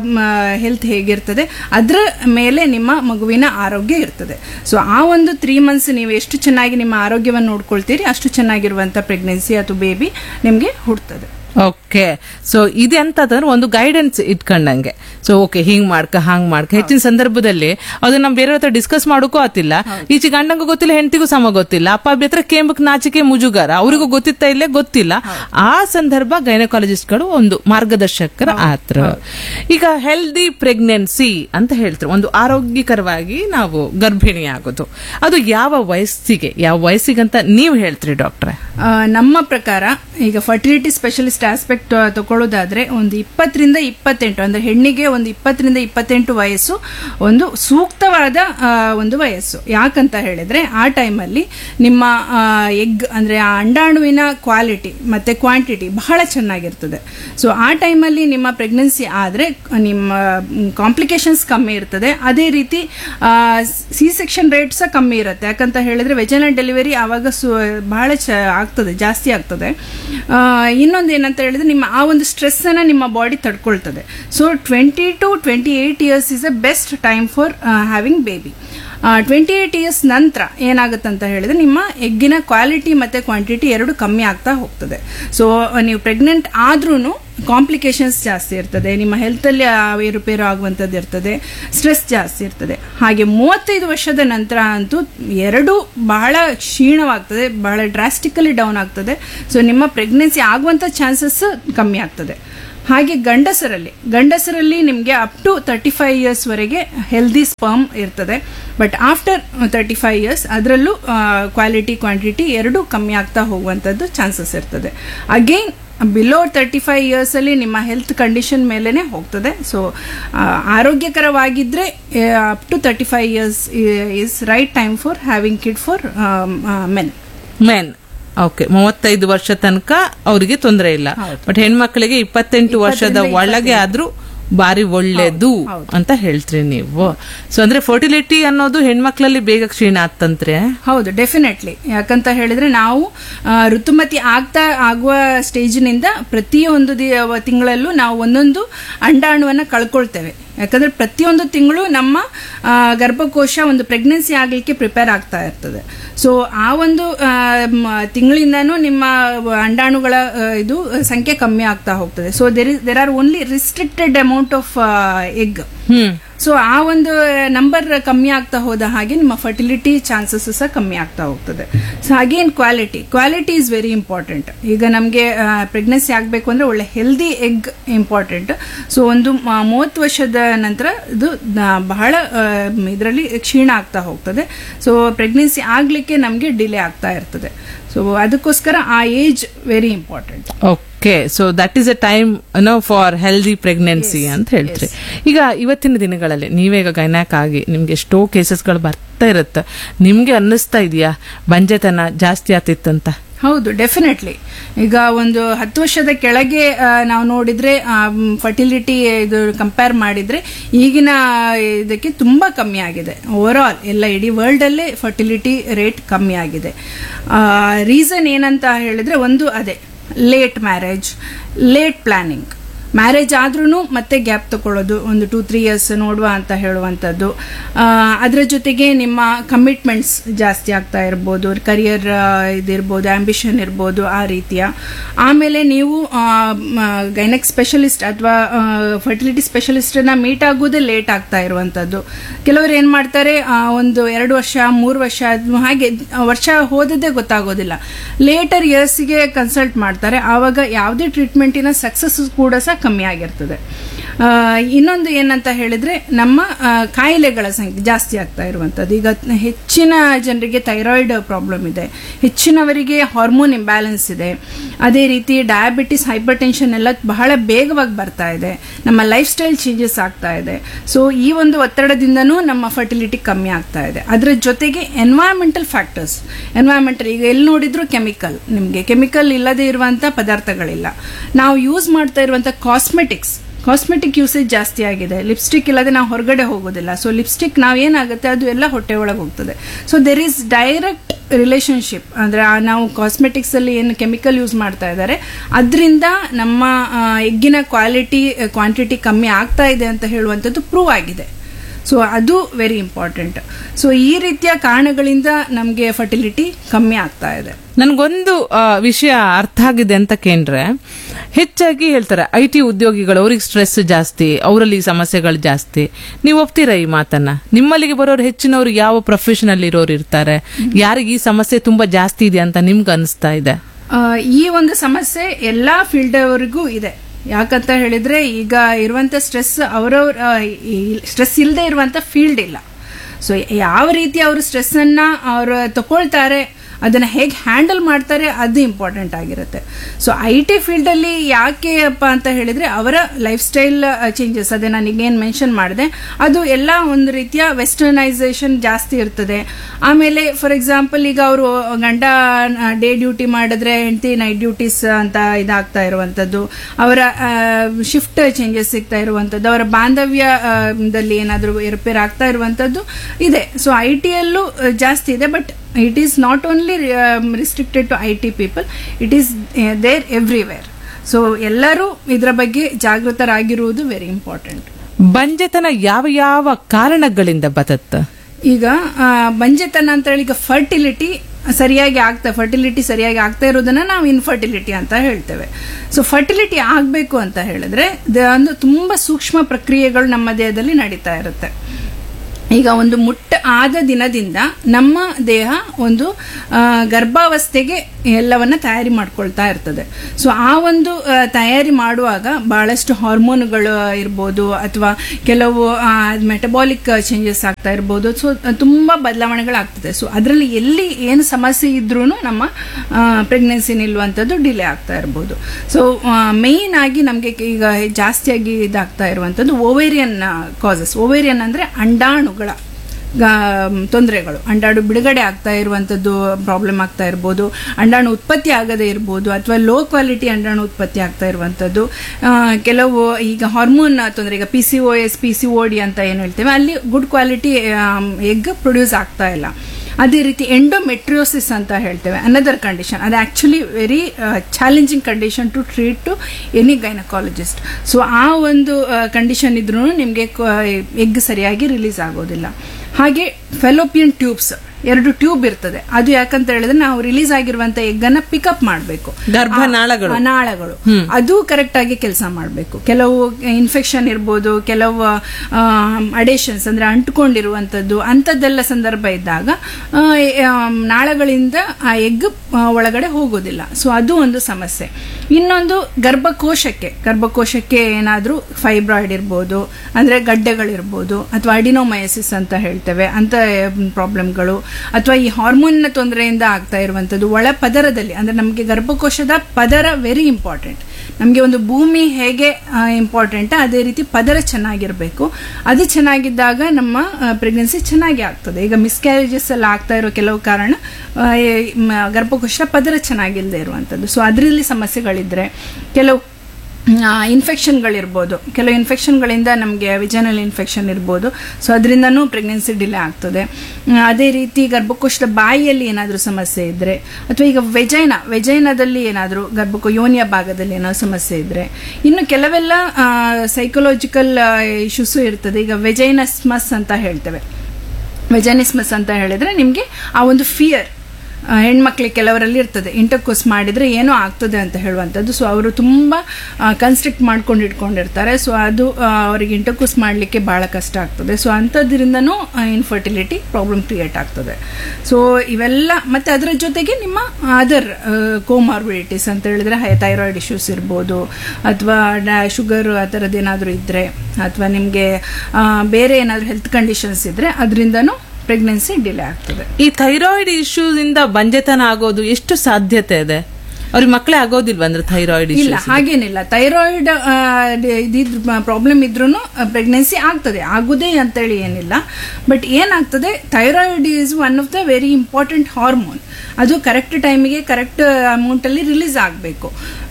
ಹೆಲ್ತ್ ಹೇಗಿರ್ತದೆ ಅದರ ಮೇಲೆ ನಿಮ್ಮ ಮಗುವಿನ ಆರೋಗ್ಯ ಇರ್ತದೆ. ಸೊ ಆ ಒಂದು ತ್ರೀ ಮಂತ್ಸ್ ನೀವು ಎಷ್ಟು ಚೆನ್ನಾಗಿ ನಿಮ್ಮ ಆರೋಗ್ಯವನ್ನು ನೋಡ್ಕೊಳ್ತೀರಿ ಅಷ್ಟು ಚೆನ್ನಾಗಿರುವಂತ ಪ್ರೆಗ್ನೆನ್ಸಿ ಅಥವಾ ಬೇಬಿ ನಿಮ್ಗೆ ಹುಡ್ತದೆ. ಓಕೆ, ಸೊ ಇದೆಂತಂದ್ರೆ ಒಂದು ಗೈಡೆನ್ಸ್ ಇಟ್ಕೊಂಡಂಗೆ. ಸೊ ಓಕೆ, ಹಿಂಗ್ ಮಾಡ್ಕ ಹಾಂಗ್ ಮಾಡ್ಕ. ಹೆಚ್ಚಿನ ಸಂದರ್ಭದಲ್ಲಿ ಅದನ್ನ ನಮ್ ಬೇರೆ ಹತ್ರ ಡಿಸ್ಕಸ್ ಮಾಡೋಕೂ ಆತಿಲ್ಲ, ಈಚೆ ಗಂಡಂಗೂ ಗೊತ್ತಿಲ್ಲ, ಹೆಂಡತಿಗೂ ಸಮ ಗೊತ್ತಿಲ್ಲ, ಅಪ್ಪ ಅಬ್ಬಿ ಹತ್ರ ಕೇಂಬಕ್ ನಾಚಿಕೆ ಮುಜುಗಾರ, ಅವರಿಗೂ ಗೊತ್ತಿತ್ತಾ ಇಲ್ಲೇ ಗೊತ್ತಿಲ್ಲ. ಆ ಸಂದರ್ಭ ಗೈನಕಾಲಜಿಸ್ಟ್ ಗಳು ಒಂದು ಮಾರ್ಗದರ್ಶಕರ ಆತ್ರ. ಈಗ ಹೆಲ್ದಿ ಪ್ರೆಗ್ನೆನ್ಸಿ ಅಂತ ಹೇಳ್ತಾರೆ, ಒಂದು ಆರೋಗ್ಯಕರವಾಗಿ ನಾವು ಗರ್ಭಿಣಿ ಆಗೋದು, ಅದು ಯಾವ ವಯಸ್ಸಿಗೆ ಯಾವ ವಯಸ್ಸಿಗಂತ ನೀವು ಹೇಳ್ತೀರಿ ಡಾಕ್ಟ್ರೆ? ಆ, ನಮ್ಮ ಪ್ರಕಾರ ಈಗ ಫರ್ಟಿಲಿಟಿ ಸ್ಪೆಷಲಿಸ್ಟ್ ಆಸ್ಪೆಕ್ಟ್ ತಗೊಳ್ಳೋದಾದ್ರೆ ಒಂದು ಇಪ್ಪತ್ತರಿಂದ ಇಪ್ಪತ್ತೆಂಟು ಅಂದ್ರೆ ಹೆಣ್ಣಿಗೆ ಒಂದು ಇಪ್ಪತ್ತರಿಂದ ಇಪ್ಪತ್ತೆಂಟು ವಯಸ್ಸು ಒಂದು ಸೂಕ್ತವಾದ ಆ, ಒಂದು ವಯಸ್ಸು. ಯಾಕಂತ ಹೇಳಿದ್ರೆ ಆ ಟೈಮಲ್ಲಿ ನಿಮ್ಮ ಎಗ್ ಅಂದ್ರೆ ಆ ಅಂಡಾಣುವಿನ ಕ್ವಾಲಿಟಿ ಮತ್ತೆ ಕ್ವಾಂಟಿಟಿ ಬಹಳ ಚೆನ್ನಾಗಿರ್ತದೆ. ಸೊ ಆ ಟೈಮಲ್ಲಿ ನಿಮ್ಮ ಪ್ರೆಗ್ನೆನ್ಸಿ ಆದ್ರೆ ನಿಮ್ಮ ಕಾಂಪ್ಲಿಕೇಶನ್ಸ್ ಕಮ್ಮಿ ಇರ್ತದೆ. ಅದೇ ರೀತಿ ಸಿ ಸೆಕ್ಷನ್ ರೇಟ್ ಸಹ ಕಮ್ಮಿ ಇರುತ್ತೆ. ಯಾಕಂತ ಹೇಳಿದ್ರೆ ವೆಜನಲ್ ಡೆಲಿವರಿ ಆವಾಗ ಬಹಳ ಆಗ್ತದೆ, ಜಾಸ್ತಿ ಆಗ್ತದೆ. ಇನ್ನೊಂದು ಏನಂತ ಹೇಳಿದ್ರೆ ನಿಮ್ಮ ಆ ಒಂದು ಸ್ಟ್ರೆಸ್ ಅನ್ನ ನಿಮ್ಮ body ತಡ್ಕೊಳ್ತದೆ. So twenty two twenty eight years is a best time for having baby. Twenty eight years ನಂತರ ಏನಾಗುತ್ತಂತ ಹೇಳಿದ್ರೆ ನಿಮ್ಮ ಎಗ್ಗಿನ ಕ್ವಾಲಿಟಿ ಮತ್ತೆ ಕ್ವಾಂಟಿಟಿ ಎರಡು ಕಮ್ಮಿ ಆಗ್ತಾ ಹೋಗ್ತದೆ. ಸೊ ನೀವು ಪ್ರೆಗ್ನೆಂಟ್ ಆದ್ರೂ ಕಾಂಪ್ಲಿಕೇಶನ್ಸ್ ಜಾಸ್ತಿ ಇರ್ತದೆ, ನಿಮ್ಮ ಹೆಲ್ತಲ್ಲಿ ಏರುಪೇರು ಆಗುವಂಥದ್ದು ಇರ್ತದೆ, ಸ್ಟ್ರೆಸ್ ಜಾಸ್ತಿ ಇರ್ತದೆ. ಹಾಗೆ ಮೂವತ್ತೈದು ವರ್ಷದ ನಂತರ ಅಂತೂ ಎರಡು ಬಹಳ ಕ್ಷೀಣವಾಗ್ತದೆ, ಬಹಳ ಡ್ರಾಸ್ಟಿಕಲಿ ಡೌನ್ ಆಗ್ತದೆ. ಸೊ ನಿಮ್ಮ ಪ್ರೆಗ್ನೆನ್ಸಿ ಆಗುವಂಥ ಚಾನ್ಸಸ್ ಕಮ್ಮಿ ಆಗ್ತದೆ. ಹಾಗೆ ಗಂಡಸರಲ್ಲಿ ಗಂಡಸರಲ್ಲಿ ನಿಮಗೆ up to thirty five years ವರೆಗೆ ಹೆಲ್ದಿ ಸ್ಪರ್ಮ್ ಇರ್ತದೆ. But after thirty five years ಅದರಲ್ಲೂ ಕ್ವಾಲಿಟಿ ಕ್ವಾಂಟಿಟಿ ಎರಡೂ ಕಮ್ಮಿ ಆಗ್ತಾ ಹೋಗುವಂಥದ್ದು ಚಾನ್ಸಸ್ ಇರ್ತದೆ. Again below thirty five years ಅಲ್ಲಿ ನಿಮ್ಮ ಹೆಲ್ತ್ ಕಂಡೀಷನ್ ಮೇಲೆನೆ ಹೋಗ್ತದೆ. So ಆರೋಗ್ಯಕರವಾಗಿದ್ರೆ up to thirty five years is right time for having kid for men. Men okay, ಮೂವತ್ತೈದು ವರ್ಷ ತನಕ ಅವರಿಗೆ ತೊಂದರೆ ಇಲ್ಲ. ಬಟ್ ಹೆಣ್ಮಕ್ಳಿಗೆ ಇಪ್ಪತ್ತೆಂಟು ವರ್ಷದ ಒಳಗೆ ಆದ್ರೂ ಬಾರಿ ಒಳ್ಳೇದು ಅಂತ ಹೇಳ್ತೀರಿ ನೀವು. ಸೊ ಅಂದ್ರೆ ಫರ್ಟಿಲಿಟಿ ಅನ್ನೋದು ಹೆಣ್ಮಕ್ಳಲ್ಲಿ ಬೇಗ ಕ್ಷೀಣ ಆಗ್ತಂತ್ರೆ? ಹೌದು, ಡೆಫಿನೆಟ್ಲಿ. ಯಾಕಂತ ಹೇಳಿದ್ರೆ ನಾವು ಋತುಮತಿ ಆಗ್ತಾ ಆಗುವ ಸ್ಟೇಜಿನಿಂದ ಪ್ರತಿಯೊಂದು ತಿಂಗಳಲ್ಲೂ ನಾವು ಒಂದೊಂದು ಅಂಡಾಣುವನ್ನ ಕಳ್ಕೊಳ್ತೇವೆ. ಯಾಕಂದ್ರೆ ಪ್ರತಿಯೊಂದು ತಿಂಗಳು ನಮ್ಮ ಗರ್ಭಕೋಶ ಒಂದು ಪ್ರೆಗ್ನೆನ್ಸಿ ಆಗಲಿಕ್ಕೆ ಪ್ರಿಪೇರ್ ಆಗ್ತಾ ಇರ್ತದೆ. ಸೊ ಆ ಒಂದು ತಿಂಗಳಿಂದನೂ ನಿಮ್ಮ ಅಂಡಾಣುಗಳ ಇದು ಸಂಖ್ಯೆ ಕಮ್ಮಿ ಆಗ್ತಾ ಹೋಗ್ತದೆ. So there is there are only restricted amount of egg. So ಆ ಒಂದು ನಂಬರ್ ಕಮ್ಮಿ ಆಗ್ತಾ ಹೋದ ಹಾಗೆ ನಿಮ್ಮ ಫರ್ಟಿಲಿಟಿ ಚಾನ್ಸಸ್ ಸಹ ಕಮ್ಮಿ ಆಗ್ತಾ ಹೋಗ್ತದೆ. So again quality quality is very important. ಈಗ ನಮಗೆ ಪ್ರೆಗ್ನೆನ್ಸಿ ಆಗಬೇಕು ಅಂದ್ರೆ ಒಳ್ಳೆ ಹೆಲ್ದಿ ಎಗ್ ಇಂಪಾರ್ಟೆಂಟ್. ಸೊ ಒಂದು ಮೂವತ್ತು ವರ್ಷದ ನಂತರ ಇದು ಬಹಳ ಇದರಲ್ಲಿ ಕ್ಷೀಣ ಆಗ್ತಾ ಹೋಗ್ತದೆ. ಸೊ ಪ್ರೆಗ್ನೆನ್ಸಿ ಆಗ್ಲಿಕ್ಕೆ ನಮಗೆ ಡಿಲೇ ಆಗ್ತಾ ಇರ್ತದೆ. ಸೊ ಅದಕ್ಕೋಸ್ಕರ ಆ age very important. Okay, okay, so that is a time no for healthy pregnancy ಅಂತ ಹೇಳ್ತೀರಿ. ಈಗ ಇವತ್ತಿನ ದಿನಗಳಲ್ಲಿ ನೀವೇ ಈಗ ಗೈನಾಕ್ ಆಗಿ ನಿಮ್ಗೆ ಎಷ್ಟೋ ಕೇಸಸ್ಗಳು ಬರ್ತಾ ಇರುತ್ತೆ, ನಿಮ್ಗೆ ಅನ್ನಿಸ್ತಾ ಇದೆಯಾ ಬಂಜೆತನ ಜಾಸ್ತಿ ಆಗ್ತಿತ್ತಂತ? ಹೌದು, ಡೆಫಿನೆಟ್ಲಿ. ಈಗ ಒಂದು ಹತ್ತು ವರ್ಷದ ಕೆಳಗೆ ಆ, ನಾವು ನೋಡಿದ್ರೆ ಫರ್ಟಿಲಿಟಿ ಇದು ಕಂಪೇರ್ ಮಾಡಿದ್ರೆ ಈಗಿನ ಇದಕ್ಕೆ ತುಂಬಾ ಕಮ್ಮಿ ಆಗಿದೆ. ಓವರ್ ಆಲ್ ಎಲ್ಲ ಇಡೀ ವರ್ಲ್ಡ್ ಅಲ್ಲೇ ಫರ್ಟಿಲಿಟಿ ರೇಟ್ ಕಮ್ಮಿ ಆಗಿದೆ. ರೀಸನ್ ಏನಂತ ಹೇಳಿದ್ರೆ ಒಂದು ಅದೇ late marriage, late planning. Marriage ಆದ್ರೂ ಮತ್ತೆ ಗ್ಯಾಪ್ ತಗೊಳ್ಳೋದು, ಒಂದು ಟೂ ತ್ರೀ ಇಯರ್ಸ್ ನೋಡುವ ಅಂತ ಹೇಳುವಂಥದ್ದು. ಅದರ ಜೊತೆಗೆ ನಿಮ್ಮ ಕಮಿಟ್ಮೆಂಟ್ಸ್ ಜಾಸ್ತಿ ಆಗ್ತಾ ಇರ್ಬೋದು, ಕರಿಯರ್ ಇದಿರ್ಬೋದು, ಆಂಬಿಷನ್ ಇರ್ಬೋದು, ಆ ರೀತಿಯ. ಆಮೇಲೆ ನೀವು ಗೈನಕ್ ಸ್ಪೆಷಲಿಸ್ಟ್ ಅಥವಾ ಫರ್ಟಿಲಿಟಿ ಸ್ಪೆಷಲಿಸ್ಟನ್ನ ಮೀಟ್ ಆಗೋದೇ ಲೇಟ್ ಆಗ್ತಾ ಇರುವಂಥದ್ದು. ಕೆಲವರು ಏನು ಮಾಡ್ತಾರೆ, ಒಂದು ಎರಡು ವರ್ಷ ಮೂರು ವರ್ಷ ಹಾಗೆ ವರ್ಷ ಹೋದದ್ದೇ ಗೊತ್ತಾಗೋದಿಲ್ಲ, ಲೇಟರ್ ಇಯರ್ಸ್ಗೆ ಕನ್ಸಲ್ಟ್ ಮಾಡ್ತಾರೆ. ಆವಾಗ ಯಾವುದೇ ಟ್ರೀಟ್ಮೆಂಟಿನ ಸಕ್ಸಸ್ ಕೂಡ ಸಹ ಕಮ್ಮಿ ಆಗಿರ್ತದೆ. ಇನ್ನೊಂದು ಏನಂತ ಹೇಳಿದ್ರೆ ನಮ್ಮ ಕಾಯಿಲೆಗಳ ಸಂಖ್ಯೆ ಜಾಸ್ತಿ ಆಗ್ತಾ ಇರುವಂಥದ್ದು. ಈಗ ಹೆಚ್ಚಿನ ಜನರಿಗೆ ಥೈರಾಯ್ಡ್ ಪ್ರಾಬ್ಲಮ್ ಇದೆ, ಹೆಚ್ಚಿನವರಿಗೆ ಹಾರ್ಮೋನ್ ಇಂಬ್ಯಾಲೆನ್ಸ್ ಇದೆ, ಅದೇ ರೀತಿ ಡಯಾಬಿಟಿಸ್, ಹೈಪರ್ ಟೆನ್ಷನ್ ಎಲ್ಲ ಬಹಳ ಬೇಗವಾಗಿ ಬರ್ತಾ ಇದೆ, ನಮ್ಮ ಲೈಫ್ ಸ್ಟೈಲ್ ಚೇಂಜಸ್ ಆಗ್ತಾ ಇದೆ. ಸೊ ಈ ಒಂದು ಒತ್ತಡದಿಂದನೂ ನಮ್ಮ ಫರ್ಟಿಲಿಟಿ ಕಮ್ಮಿ ಆಗ್ತಾ ಇದೆ. ಅದರ ಜೊತೆಗೆ ಎನ್ವೈರನ್ಮೆಂಟಲ್ ಫ್ಯಾಕ್ಟರ್ಸ್, ಎನ್ವೈರನ್ಮೆಂಟಲ್ ಈಗ ಎಲ್ಲಿ ನೋಡಿದ್ರು ಕೆಮಿಕಲ್, ನಿಮಗೆ ಕೆಮಿಕಲ್ ಇಲ್ಲದೆ ಇರುವಂಥ ಪದಾರ್ಥಗಳಿಲ್ಲ. ನಾವು ಯೂಸ್ ಮಾಡ್ತಾ ಇರುವಂಥ ಕಾಸ್ಮೆಟಿಕ್ಸ್ ಕಾಸ್ಮೆಟಿಕ್ ಯೂಸೇಜ್ ಜಾಸ್ತಿ ಆಗಿದೆ. ಲಿಪ್ಸ್ಟಿಕ್ ಇಲ್ಲದೆ ನಾವು ಹೊರಗಡೆ ಹೋಗೋದಿಲ್ಲ. ಸೊ ಲಿಪ್ಸ್ಟಿಕ್ ನಾವು ಏನಾಗುತ್ತೆ ಅದು ಎಲ್ಲ ಹೊಟ್ಟೆ ಒಳಗೆ ಹೋಗ್ತದೆ. So there is direct relationship. ಅಂದರೆ ನಾವು ಕಾಸ್ಮೆಟಿಕ್ಸ್ ಅಲ್ಲಿ ಏನು ಕೆಮಿಕಲ್ ಯೂಸ್ ಮಾಡ್ತಾ ಇದ್ದಾರೆ ಅದರಿಂದ ನಮ್ಮ ಎಗ್ಗಿನ ಕ್ವಾಲಿಟಿ ಕ್ವಾಂಟಿಟಿ ಕಮ್ಮಿ ಆಗ್ತಾ ಇದೆ ಅಂತ ಹೇಳುವಂಥದ್ದು ಪ್ರೂವ್ ಆಗಿದೆ. ಸೊ ಅದು ವೆರಿ ಇಂಪಾರ್ಟೆಂಟ್. ಸೊ ಈ ರೀತಿಯ ಕಾರಣಗಳಿಂದ ನಮಗೆ ಫರ್ಟಿಲಿಟಿ ಕಮ್ಮಿ ಆಗ್ತಾ ಇದೆ. ನನ್ಗೊಂದು ವಿಷಯ ಅರ್ಥ ಆಗಿದೆ ಅಂತ ಕೇಂದ್ರೆ, ಹೆಚ್ಚಾಗಿ ಹೇಳ್ತಾರೆ ಐ ಟಿ ಉದ್ಯೋಗಿಗಳು, ಅವ್ರಿಗೆ ಸ್ಟ್ರೆಸ್ ಜಾಸ್ತಿ, ಅವರಲ್ಲಿ ಸಮಸ್ಯೆಗಳು ಜಾಸ್ತಿ. ನೀವು ಒಪ್ತೀರಾ ಈ ಮಾತನ್ನ? ನಿಮ್ಮಲ್ಲಿಗೆ ಬರೋರು ಹೆಚ್ಚಿನವ್ರು ಯಾವ ಪ್ರೊಫೆಷನ್ ಅಲ್ಲಿ ಇರೋರು ಇರ್ತಾರೆ? ಯಾರಿಗೆ ಈ ಸಮಸ್ಯೆ ತುಂಬಾ ಜಾಸ್ತಿ ಇದೆ ಅಂತ ನಿಮ್ಗೆ ಅನಿಸ್ತಾ ಇದೆ? ಈ ಒಂದು ಸಮಸ್ಯೆ ಎಲ್ಲಾ ಫೀಲ್ಡ್ ಅವರಿಗೂ ಇದೆ. ಯಾಕಂತ ಹೇಳಿದ್ರೆ ಈಗ ಇರುವಂತ ಸ್ಟ್ರೆಸ್ ಅವರವ್ರ ಸ್ಟ್ರೆಸ್ ಇಲ್ಲದೆ ಇರುವಂತ ಫೀಲ್ಡ್ ಇಲ್ಲ. ಸೊ ಯಾವ ರೀತಿ ಅವರು ಸ್ಟ್ರೆಸ್ ಅನ್ನ ಅವರು ತಗೊಳ್ತಾರೆ, ಅದನ್ನ ಹೇಗೆ ಹ್ಯಾಂಡಲ್ ಮಾಡ್ತಾರೆ, ಅದು ಇಂಪಾರ್ಟೆಂಟ್ ಆಗಿರುತ್ತೆ. ಸೊ ಐ ಟಿ ಫೀಲ್ಡ್ ಅಲ್ಲಿ ಯಾಕೆ ಅಪ್ಪ ಅಂತ ಹೇಳಿದ್ರೆ ಅವರ ಲೈಫ್ ಸ್ಟೈಲ್ ಚೇಂಜಸ್, ಅದೇ ನನಗೇನು ಮೆನ್ಷನ್ ಮಾಡಿದೆ, ಅದು ಎಲ್ಲ ಒಂದು ರೀತಿಯ ವೆಸ್ಟರ್ನೈಸೇಷನ್ ಜಾಸ್ತಿ ಇರ್ತದೆ. ಆಮೇಲೆ ಫಾರ್ ಎಕ್ಸಾಂಪಲ್ ಈಗ ಅವರು ಗಂಡ ಡೇ ಡ್ಯೂಟಿ ಮಾಡಿದ್ರೆ ಹೆಂಡತಿ ನೈಟ್ ಡ್ಯೂಟೀಸ್ ಅಂತ ಇದಾಗ್ತಾ ಇರುವಂಥದ್ದು, ಅವರ ಶಿಫ್ಟ್ ಚೇಂಜಸ್ ಸಿಗ್ತಾ ಇರುವಂಥದ್ದು, ಅವರ ಬಾಂಧವ್ಯದಲ್ಲಿ ಏನಾದರೂ ಏರುಪೇರು ಆಗ್ತಾ ಇರುವಂಥದ್ದು ಇದೆ. ಸೊ ಐ ಟಿಯಲ್ಲೂ ಜಾಸ್ತಿ ಇದೆ. But it is not only um, restricted to I T people, it is uh, there everywhere. So ಎಲ್ಲರೂ ಇದರ ಬಗ್ಗೆ ಜಾಗೃತರಾಗಿರುವುದು ವೆರಿ ಇಂಪಾರ್ಟೆಂಟ್. ಬಂಜೆತನ ಯಾವ ಯಾವ ಕಾರಣಗಳಿಂದ ಬರುತ್ತೆ? ಈಗ ಬಂಜೆತನ ಅಂತ ಹೇಳಿ ಈಗ ಫರ್ಟಿಲಿಟಿ ಸರಿಯಾಗಿ ಆಗ್ತಾ ಫರ್ಟಿಲಿಟಿ ಸರಿಯಾಗಿ ಆಗ್ತಾ ಇರೋದನ್ನ ನಾವು ಇನ್ಫರ್ಟಿಲಿಟಿ ಅಂತ ಹೇಳ್ತೇವೆ. ಸೊ ಫರ್ಟಿಲಿಟಿ ಆಗಬೇಕು ಅಂತ ಹೇಳಿದ್ರೆ ಒಂದು ತುಂಬಾ ಸೂಕ್ಷ್ಮ ಪ್ರಕ್ರಿಯೆಗಳು ನಮ್ಮ ದೇಹದಲ್ಲಿ ನಡೀತಾ ಇರುತ್ತೆ. ಈಗ ಒಂದು ಮುಟ್ಟ ಆದ ದಿನದಿಂದ ನಮ್ಮ ದೇಹ ಒಂದು ಗರ್ಭಾವಸ್ಥೆಗೆ ಎಲ್ಲವನ್ನ ತಯಾರಿ ಮಾಡ್ಕೊಳ್ತಾ ಇರ್ತದೆ. ಸೊ ಆ ಒಂದು ತಯಾರಿ ಮಾಡುವಾಗ ಬಹಳಷ್ಟು ಹಾರ್ಮೋನ್ಗಳು ಇರ್ಬೋದು ಅಥವಾ ಕೆಲವು ಮೆಟಬಾಲಿಕ್ ಚೇಂಜಸ್ ಆಗ್ತಾ ಇರ್ಬೋದು. ಸೊ ತುಂಬಾ ಬದಲಾವಣೆಗಳಾಗ್ತದೆ. ಸೊ ಅದರಲ್ಲಿ ಎಲ್ಲಿ ಏನು ಸಮಸ್ಯೆ ಇದ್ರೂ ನಮ್ಮ ಪ್ರೆಗ್ನೆನ್ಸಿ ನಿಲ್ಲುವಂಥದ್ದು ಡಿಲೇ ಆಗ್ತಾ ಇರ್ಬೋದು. ಸೊ ಮೇನ್ ಆಗಿ ನಮಗೆ ಈಗ ಜಾಸ್ತಿಯಾಗಿ ಇದಾಗ್ತಾ ಇರುವಂಥದ್ದು ಓವೇರಿಯನ್ ಕಾಸಸ್. ಓವೇರಿಯನ್ ಅಂದ್ರೆ ಅಂಡಾಣುಗಳ ತೊಂದರೆಗಳು, ಅಂಡಾಣು ಬಿಡುಗಡೆ ಆಗ್ತಾ ಇರುವಂಥದ್ದು ಪ್ರಾಬ್ಲಮ್ ಆಗ್ತಾ ಇರ್ಬೋದು, ಅಂಡಾಣು ಉತ್ಪತ್ತಿ ಆಗದೇ ಇರ್ಬೋದು, ಅಥವಾ ಲೋ ಕ್ವಾಲಿಟಿ ಅಂಡಾಣು ಉತ್ಪತ್ತಿ ಆಗ್ತಾ ಇರುವಂಥದ್ದು. ಕೆಲವು ಈಗ ಹಾರ್ಮೋನ್ ತೊಂದರೆ, ಈಗ P C O S P C O D ಅಂತ ಏನು ಹೇಳ್ತೇವೆ, ಅಲ್ಲಿ ಗುಡ್ ಕ್ವಾಲಿಟಿ ಎಗ್ ಪ್ರೊಡ್ಯೂಸ್ ಆಗ್ತಾ ಇಲ್ಲ. ಅದೇ ರೀತಿ ಎಂಡೋಮೆಟ್ರಿಯೋಸಿಸ್ ಅಂತ ಹೇಳ್ತೇವೆ, ಅನದರ್ ಕಂಡೀಷನ್. ಅದು actually very challenging condition to treat to any gynaecologist. So ಆ ಒಂದು ಕಂಡೀಷನ್ ಇದ್ರೂ ನಿಮಗೆ ಎಗ್ ಸರಿಯಾಗಿ ರಿಲೀಸ್ ಆಗೋದಿಲ್ಲ. ಹಾಗೆ ಫೆಲೋಪಿಯನ್ ಟ್ಯೂಬ್ಸ್, ಎರಡು ಟ್ಯೂಬ್ ಇರ್ತದೆ. ಅದು ಯಾಕಂತ ಹೇಳಿದ್ರೆ ನಾವು ರಿಲೀಸ್ ಆಗಿರುವಂತ ಎಗ್ಗನ್ನ ಪಿಕಪ್ ಮಾಡಬೇಕು, ಗರ್ಭನಾಳಗಳು ನಾಳಗಳು ಅದು ಕರೆಕ್ಟ್ ಆಗಿ ಕೆಲಸ ಮಾಡಬೇಕು. ಕೆಲವು ಇನ್ಫೆಕ್ಷನ್ ಇರ್ಬೋದು, ಕೆಲವು ಅಡೇಷನ್ಸ್ ಅಂದ್ರೆ ಅಂಟ್ಕೊಂಡಿರುವಂತದ್ದು, ಅಂತದ್ದೆಲ್ಲ ಸಂದರ್ಭ ಇದ್ದಾಗ ನಾಳಗಳಿಂದ ಆ ಎಗ್ ಒಳಗಡೆ ಹೋಗೋದಿಲ್ಲ. ಸೊ ಅದು ಒಂದು ಸಮಸ್ಯೆ. ಇನ್ನೊಂದು ಗರ್ಭಕೋಶಕ್ಕೆ ಗರ್ಭಕೋಶಕ್ಕೆ ಏನಾದ್ರೂ ಫೈಬ್ರಾಯ್ಡ್ ಇರ್ಬೋದು, ಅಂದ್ರೆ ಗಡ್ಡೆಗಳಿರ್ಬೋದು, ಅಥವಾ ಅಡಿನೋಮಯಸಿಸ್ ಅಂತ ಹೇಳ್ತೇವೆ, ಅಂತ ಪ್ರಾಬ್ಲಮ್ಗಳು, ಅಥವಾ ಈ ಹಾರ್ಮೋನ್ ತೊಂದರೆಯಿಂದ ಆಗ್ತಾ ಇರುವಂತದ್ದು ಒಳ ಪದರದಲ್ಲಿ, ಅಂದ್ರೆ ನಮಗೆ ಗರ್ಭಕೋಶದ ಪದರ ವೆರಿ ಇಂಪಾರ್ಟೆಂಟ್. ನಮಗೆ ಒಂದು ಭೂಮಿ ಹೇಗೆ ಇಂಪಾರ್ಟೆಂಟ್ ಅದೇ ರೀತಿ ಪದರ ಚೆನ್ನಾಗಿರಬೇಕು. ಅದು ಚೆನ್ನಾಗಿದ್ದಾಗ ನಮ್ಮ ಪ್ರೆಗ್ನೆನ್ಸಿ ಚೆನ್ನಾಗಿ ಆಗ್ತದೆ. ಈಗ ಮಿಸ್ಕ್ಯಾರೇಜಸ್ ಎಲ್ಲ ಆಗ್ತಾ ಇರೋ ಕೆಲವು ಕಾರಣ ಆ, ಮ, ಗರ್ಭಕೋಶ ಪದರ ಚೆನ್ನಾಗಿಲ್ಲದೆ ಇರುವಂಥದ್ದು. ಸೊ ಅದರಲ್ಲಿ ಸಮಸ್ಯೆಗಳಿದ್ರೆ ಕೆಲವು ಇನ್ಫೆಕ್ಷನ್ಗಳಿರ್ಬೋದು, ಕೆಲವು ಇನ್ಫೆಕ್ಷನ್ಗಳಿಂದ ನಮಗೆ ವಿಜನಲ್ ಇನ್ಫೆಕ್ಷನ್ ಇರ್ಬೋದು. ಸೊ ಅದರಿಂದನೂ ಪ್ರೆಗ್ನೆನ್ಸಿ ಡಿಲೇ ಆಗ್ತದೆ. ಅದೇ ರೀತಿ ಗರ್ಭಕೋಶದ ಬಾಯಿಯಲ್ಲಿ ಏನಾದರೂ ಸಮಸ್ಯೆ ಇದ್ದರೆ, ಅಥವಾ ಈಗ ವೆಜೈನ ವೆಜೈನದಲ್ಲಿ ಏನಾದರೂ ಗರ್ಭಕೋ ಯೋನಿಯ ಭಾಗದಲ್ಲಿ ಏನಾದರೂ ಸಮಸ್ಯೆ ಇದ್ದರೆ, ಇನ್ನು ಕೆಲವೆಲ್ಲ ಸೈಕಲಾಜಿಕಲ್ ಇಶ್ಯೂಸು ಇರ್ತದೆ. ಈಗ ವೆಜೈನಸ್ಮಸ್ ಅಂತ ಹೇಳ್ತೇವೆ. ವೆಜೈನಿಸ್ಮಸ್ ಅಂತ ಹೇಳಿದ್ರೆ ನಿಮಗೆ ಆ ಒಂದು ಫಿಯರ್ ಹೆಣ್ಮಕ್ಳಿಗೆ ಕೆಲವರಲ್ಲಿ ಇರ್ತದೆ, ಇಂಟರ್ಕೋರ್ಸ್ ಮಾಡಿದರೆ ಏನೋ ಆಗ್ತದೆ ಅಂತ ಹೇಳುವಂಥದ್ದು. ಸೊ ಅವರು ತುಂಬ ಕನ್ಸ್ಟ್ರಿಕ್ಟ್ ಮಾಡ್ಕೊಂಡು ಇಟ್ಕೊಂಡಿರ್ತಾರೆ. ಸೊ ಅದು ಅವರಿಗೆ ಇಂಟರ್ಕೋರ್ಸ್ ಮಾಡಲಿಕ್ಕೆ ಭಾಳ ಕಷ್ಟ ಆಗ್ತದೆ. ಸೊ ಅಂಥದ್ರಿಂದನೂ ಇನ್ಫರ್ಟಿಲಿಟಿ ಪ್ರಾಬ್ಲಮ್ ಕ್ರಿಯೇಟ್ ಆಗ್ತದೆ. ಸೊ ಇವೆಲ್ಲ ಮತ್ತು ಅದರ ಜೊತೆಗೆ ನಿಮ್ಮ ಅದರ್ ಕೋಮಾರ್ಬಿಡಿಟೀಸ್ ಅಂತ ಹೇಳಿದ್ರೆ ಹೈ ಥೈರಾಯ್ಡ್ ಇಶ್ಯೂಸ್ ಇರ್ಬೋದು, ಅಥವಾ ಶುಗರ್ ಆ ಥರದ್ದು ಏನಾದರೂ ಇದ್ದರೆ, ಅಥವಾ ನಿಮಗೆ ಬೇರೆ ಏನಾದರೂ ಹೆಲ್ತ್ ಕಂಡೀಷನ್ಸ್ ಇದ್ದರೆ ಅದರಿಂದನೂ ಪ್ರೆಗ್ನೆನ್ಸಿ ಡಿಲೇ ಆಗ್ತದೆ. ಈ ಥೈರಾಯ್ಡ್ ಇಶ್ಯೂಸ್ ಇಂದ ಬಂಜೆತನ ಆಗೋದು ಎಷ್ಟು ಸಾಧ್ಯತೆ ಇದೆ? ಅವ್ರಿಗೆ ಮಕ್ಕಳೇ ಆಗೋದಿಲ್ವಾ ಅಂದ್ರೆ ಥೈರಾಯ್ಡ್ ಇಲ್ಲ, ಇಶ್ಯೂಸ್? ಹಾಗೇನಿಲ್ಲ. ಥೈರಾಯ್ಡ್ ಇದಿದ್ ಪ್ರಾಬ್ಲಮ್ ಇದ್ರೂ ಪ್ರೆಗ್ನೆನ್ಸಿ ಆಗ್ತದೆ, ಆಗುದೇ ಅಂತೇಳಿ ಏನಿಲ್ಲ. ಬಟ್ ಏನಾಗ್ತದೆ, thyroid is one of the very important hormone. ಅದು ಕರೆಕ್ಟ್ ಟೈಮಿಗೆ ಕರೆಕ್ಟ್ ಅಮೌಂಟಲ್ಲಿ ರಿಲೀಸ್ ಆಗಬೇಕು.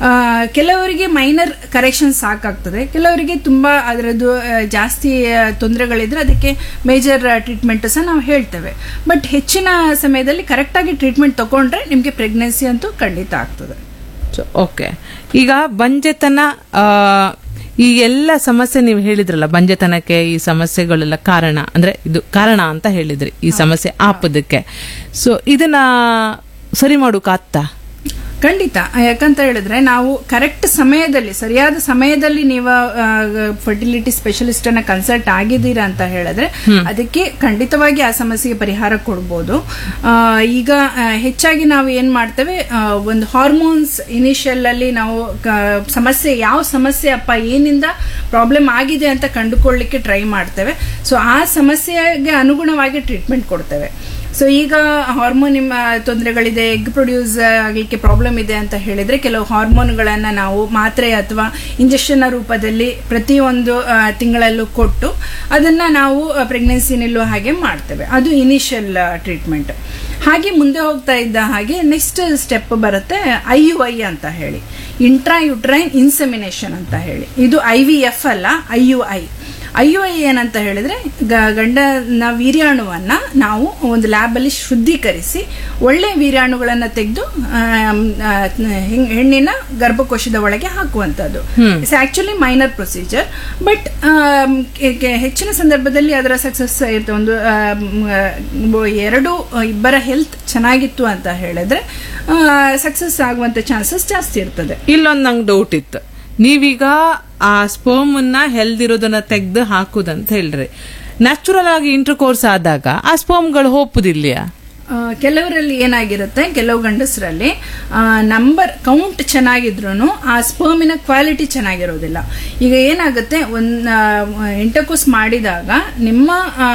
ಕೆಲವರಿಗೆ ಮೈನರ್ ಕರೆಕ್ಷನ್ ಸಾಕಾಗ್ತದೆ, ಕೆಲವರಿಗೆ ತುಂಬ ಅದರದ್ದು ಜಾಸ್ತಿ ತೊಂದರೆಗಳಿದ್ರೆ ಅದಕ್ಕೆ ಮೇಜರ್ ಟ್ರೀಟ್ಮೆಂಟ್ ಸಹ ನಾವು ಹೇಳ್ತೇವೆ. ಬಟ್ ಹೆಚ್ಚಿನ ಸಮಯದಲ್ಲಿ ಕರೆಕ್ಟಾಗಿ ಟ್ರೀಟ್ಮೆಂಟ್ ತಗೊಂಡ್ರೆ ನಿಮಗೆ ಪ್ರೆಗ್ನೆನ್ಸಿ ಅಂತೂ ಖಂಡಿತ ಆಗ್ತದೆ. ಓಕೆ, ಈಗ ಬಂಜೆತನ ಆ, ಈ ಎಲ್ಲ ಸಮಸ್ಯೆ ನೀವು ಹೇಳಿದ್ರಲ್ಲ, ಬಂಜೆತನಕ್ಕೆ ಈ ಸಮಸ್ಯೆಗಳೆಲ್ಲ ಕಾರಣ ಅಂದ್ರೆ ಇದು ಕಾರಣ ಅಂತ ಹೇಳಿದ್ರಿ, ಈ ಸಮಸ್ಯೆ ಆಪದಕ್ಕೆ. ಸೊ ಇದನ್ನ ಸರಿ ಮಾಡೋಕಾಗ್ತಾ? ಖಂಡಿತ. ಯಾಕಂತ ಹೇಳಿದ್ರೆ ನಾವು ಕರೆಕ್ಟ್ ಸಮಯದಲ್ಲಿ, ಸರಿಯಾದ ಸಮಯದಲ್ಲಿ ನೀವು ಫರ್ಟಿಲಿಟಿ ಸ್ಪೆಷಲಿಸ್ಟ್ ಅನ್ನ ಕನ್ಸಲ್ಟ್ ಆಗಿದ್ದೀರಾ ಅಂತ ಹೇಳಿದ್ರೆ ಅದಕ್ಕೆ ಖಂಡಿತವಾಗಿ ಆ ಸಮಸ್ಯೆಗೆ ಪರಿಹಾರ ಕೊಡ್ಬೋದು. ಈಗ ಹೆಚ್ಚಾಗಿ ನಾವು ಏನ್ ಮಾಡ್ತೇವೆ, ಒಂದು ಹಾರ್ಮೋನ್ಸ್ ಇನಿಷಿಯಲ್ ಅಲ್ಲಿ ನಾವು ಸಮಸ್ಯೆ ಯಾವ ಸಮಸ್ಯೆ ಅಪ್ಪ ಏನಿಂದ ಪ್ರಾಬ್ಲಮ್ ಆಗಿದೆ ಅಂತ ಕಂಡುಕೊಳ್ಳಿಕ್ಕೆ ಟ್ರೈ ಮಾಡ್ತೇವೆ. ಸೊ ಆ ಸಮಸ್ಯೆಗೆ ಅನುಗುಣವಾಗಿ ಟ್ರೀಟ್ಮೆಂಟ್ ಕೊಡ್ತೇವೆ. ಸೊ ಈಗ ಹಾರ್ಮೋನ್ ನಿಮ್ಮ ತೊಂದರೆಗಳಿದೆ, ಎಗ್ ಪ್ರೊಡ್ಯೂಸ್ ಆಗಲಿಕ್ಕೆ ಪ್ರಾಬ್ಲಮ್ ಇದೆ ಅಂತ ಹೇಳಿದ್ರೆ ಕೆಲವು ಹಾರ್ಮೋನ್ಗಳನ್ನು ನಾವು ಮಾತ್ರೆ ಅಥವಾ ಇಂಜೆಕ್ಷನ್ ರೂಪದಲ್ಲಿ ಪ್ರತಿಯೊಂದು ತಿಂಗಳಲ್ಲೂ ಕೊಟ್ಟು ಅದನ್ನ ನಾವು ಪ್ರೆಗ್ನೆನ್ಸಿ ನಿಲ್ಲುವ ಹಾಗೆ ಮಾಡ್ತೇವೆ. ಅದು ಇನಿಷಿಯಲ್ ಟ್ರೀಟ್ಮೆಂಟ್. ಹಾಗೆ ಮುಂದೆ ಹೋಗ್ತಾ ಇದ್ದ ಹಾಗೆ ನೆಕ್ಸ್ಟ್ ಸ್ಟೆಪ್ ಬರುತ್ತೆ ಐ ಯು ಐ ಅಂತ ಹೇಳಿ, ಇಂಟ್ರಾ ಯುಟ್ರೈನ್ ಇನ್ಸೆಮಿನೇಷನ್ ಅಂತ ಹೇಳಿ. ಇದು ಐ ವಿ ಎಫ್ ಅಲ್ಲ, I you I. I you I ಏನಂತ ಹೇಳಿದ್ರೆ ಗಂಡನ ವೀರ್ಯಾಣುವನ್ನ ನಾವು ಒಂದು ಲ್ಯಾಬ್ ಅಲ್ಲಿ ಶುದ್ಧೀಕರಿಸಿ ಒಳ್ಳೆ ವೀರ್ಯಾಣುಗಳನ್ನ ತೆಗೆದು ಹೆಣ್ಣಿನ ಗರ್ಭಕೋಶದ ಒಳಗೆ ಹಾಕುವಂತದ್ದು. It's actually minor procedure, but ಹೆಚ್ಚಿನ ಸಂದರ್ಭದಲ್ಲಿ ಅದರ ಸಕ್ಸಸ್ ಇರುತ್ತೆ. ಒಂದು ಎರಡು ಇಬ್ಬರ ಹೆಲ್ತ್ ಚೆನ್ನಾಗಿತ್ತು ಅಂತ ಹೇಳಿದ್ರೆ ಸಕ್ಸಸ್ ಆಗುವಂತ ಚಾನ್ಸಸ್ ಜಾಸ್ತಿ ಇರ್ತದೆ. ಇಲ್ಲೊಂದು ನಂಗೆ ಡೌಟ್ ಇತ್ತು, ನೀವೀಗ ಆ ಸ್ಪರ್ಮ್ ಅನ್ನ ಹೆಲ್ದಿರೋದನ್ನ ತೆಗೆದು ಹಾಕುದಂತ ಹೇಳ್ರಿ, ನ್ಯಾಚುರಲ್ ಆಗಿ ಇಂಟರ್ ಕೋರ್ಸ್ ಆದಾಗ ಆ ಸ್ಪರ್ಮ್ಗಳು ಹೋಗುದಿಲ್ಲ? ಕೆಲವರಲ್ಲಿ ಏನಾಗಿರುತ್ತೆ, ಕೆಲವು ಗಂಡಸರಲ್ಲಿ ನಂಬರ್ ಕೌಂಟ್ ಚೆನ್ನಾಗಿದ್ರು ಆ ಸ್ಪರ್ಮಿನ ಕ್ವಾಲಿಟಿ ಚೆನ್ನಾಗಿರೋದಿಲ್ಲ. ಈಗ ಏನಾಗುತ್ತೆ, ಒಂದು ಇಂಟರ್ಕೋರ್ಸ್ ಮಾಡಿದಾಗ ನಿಮ್ಮ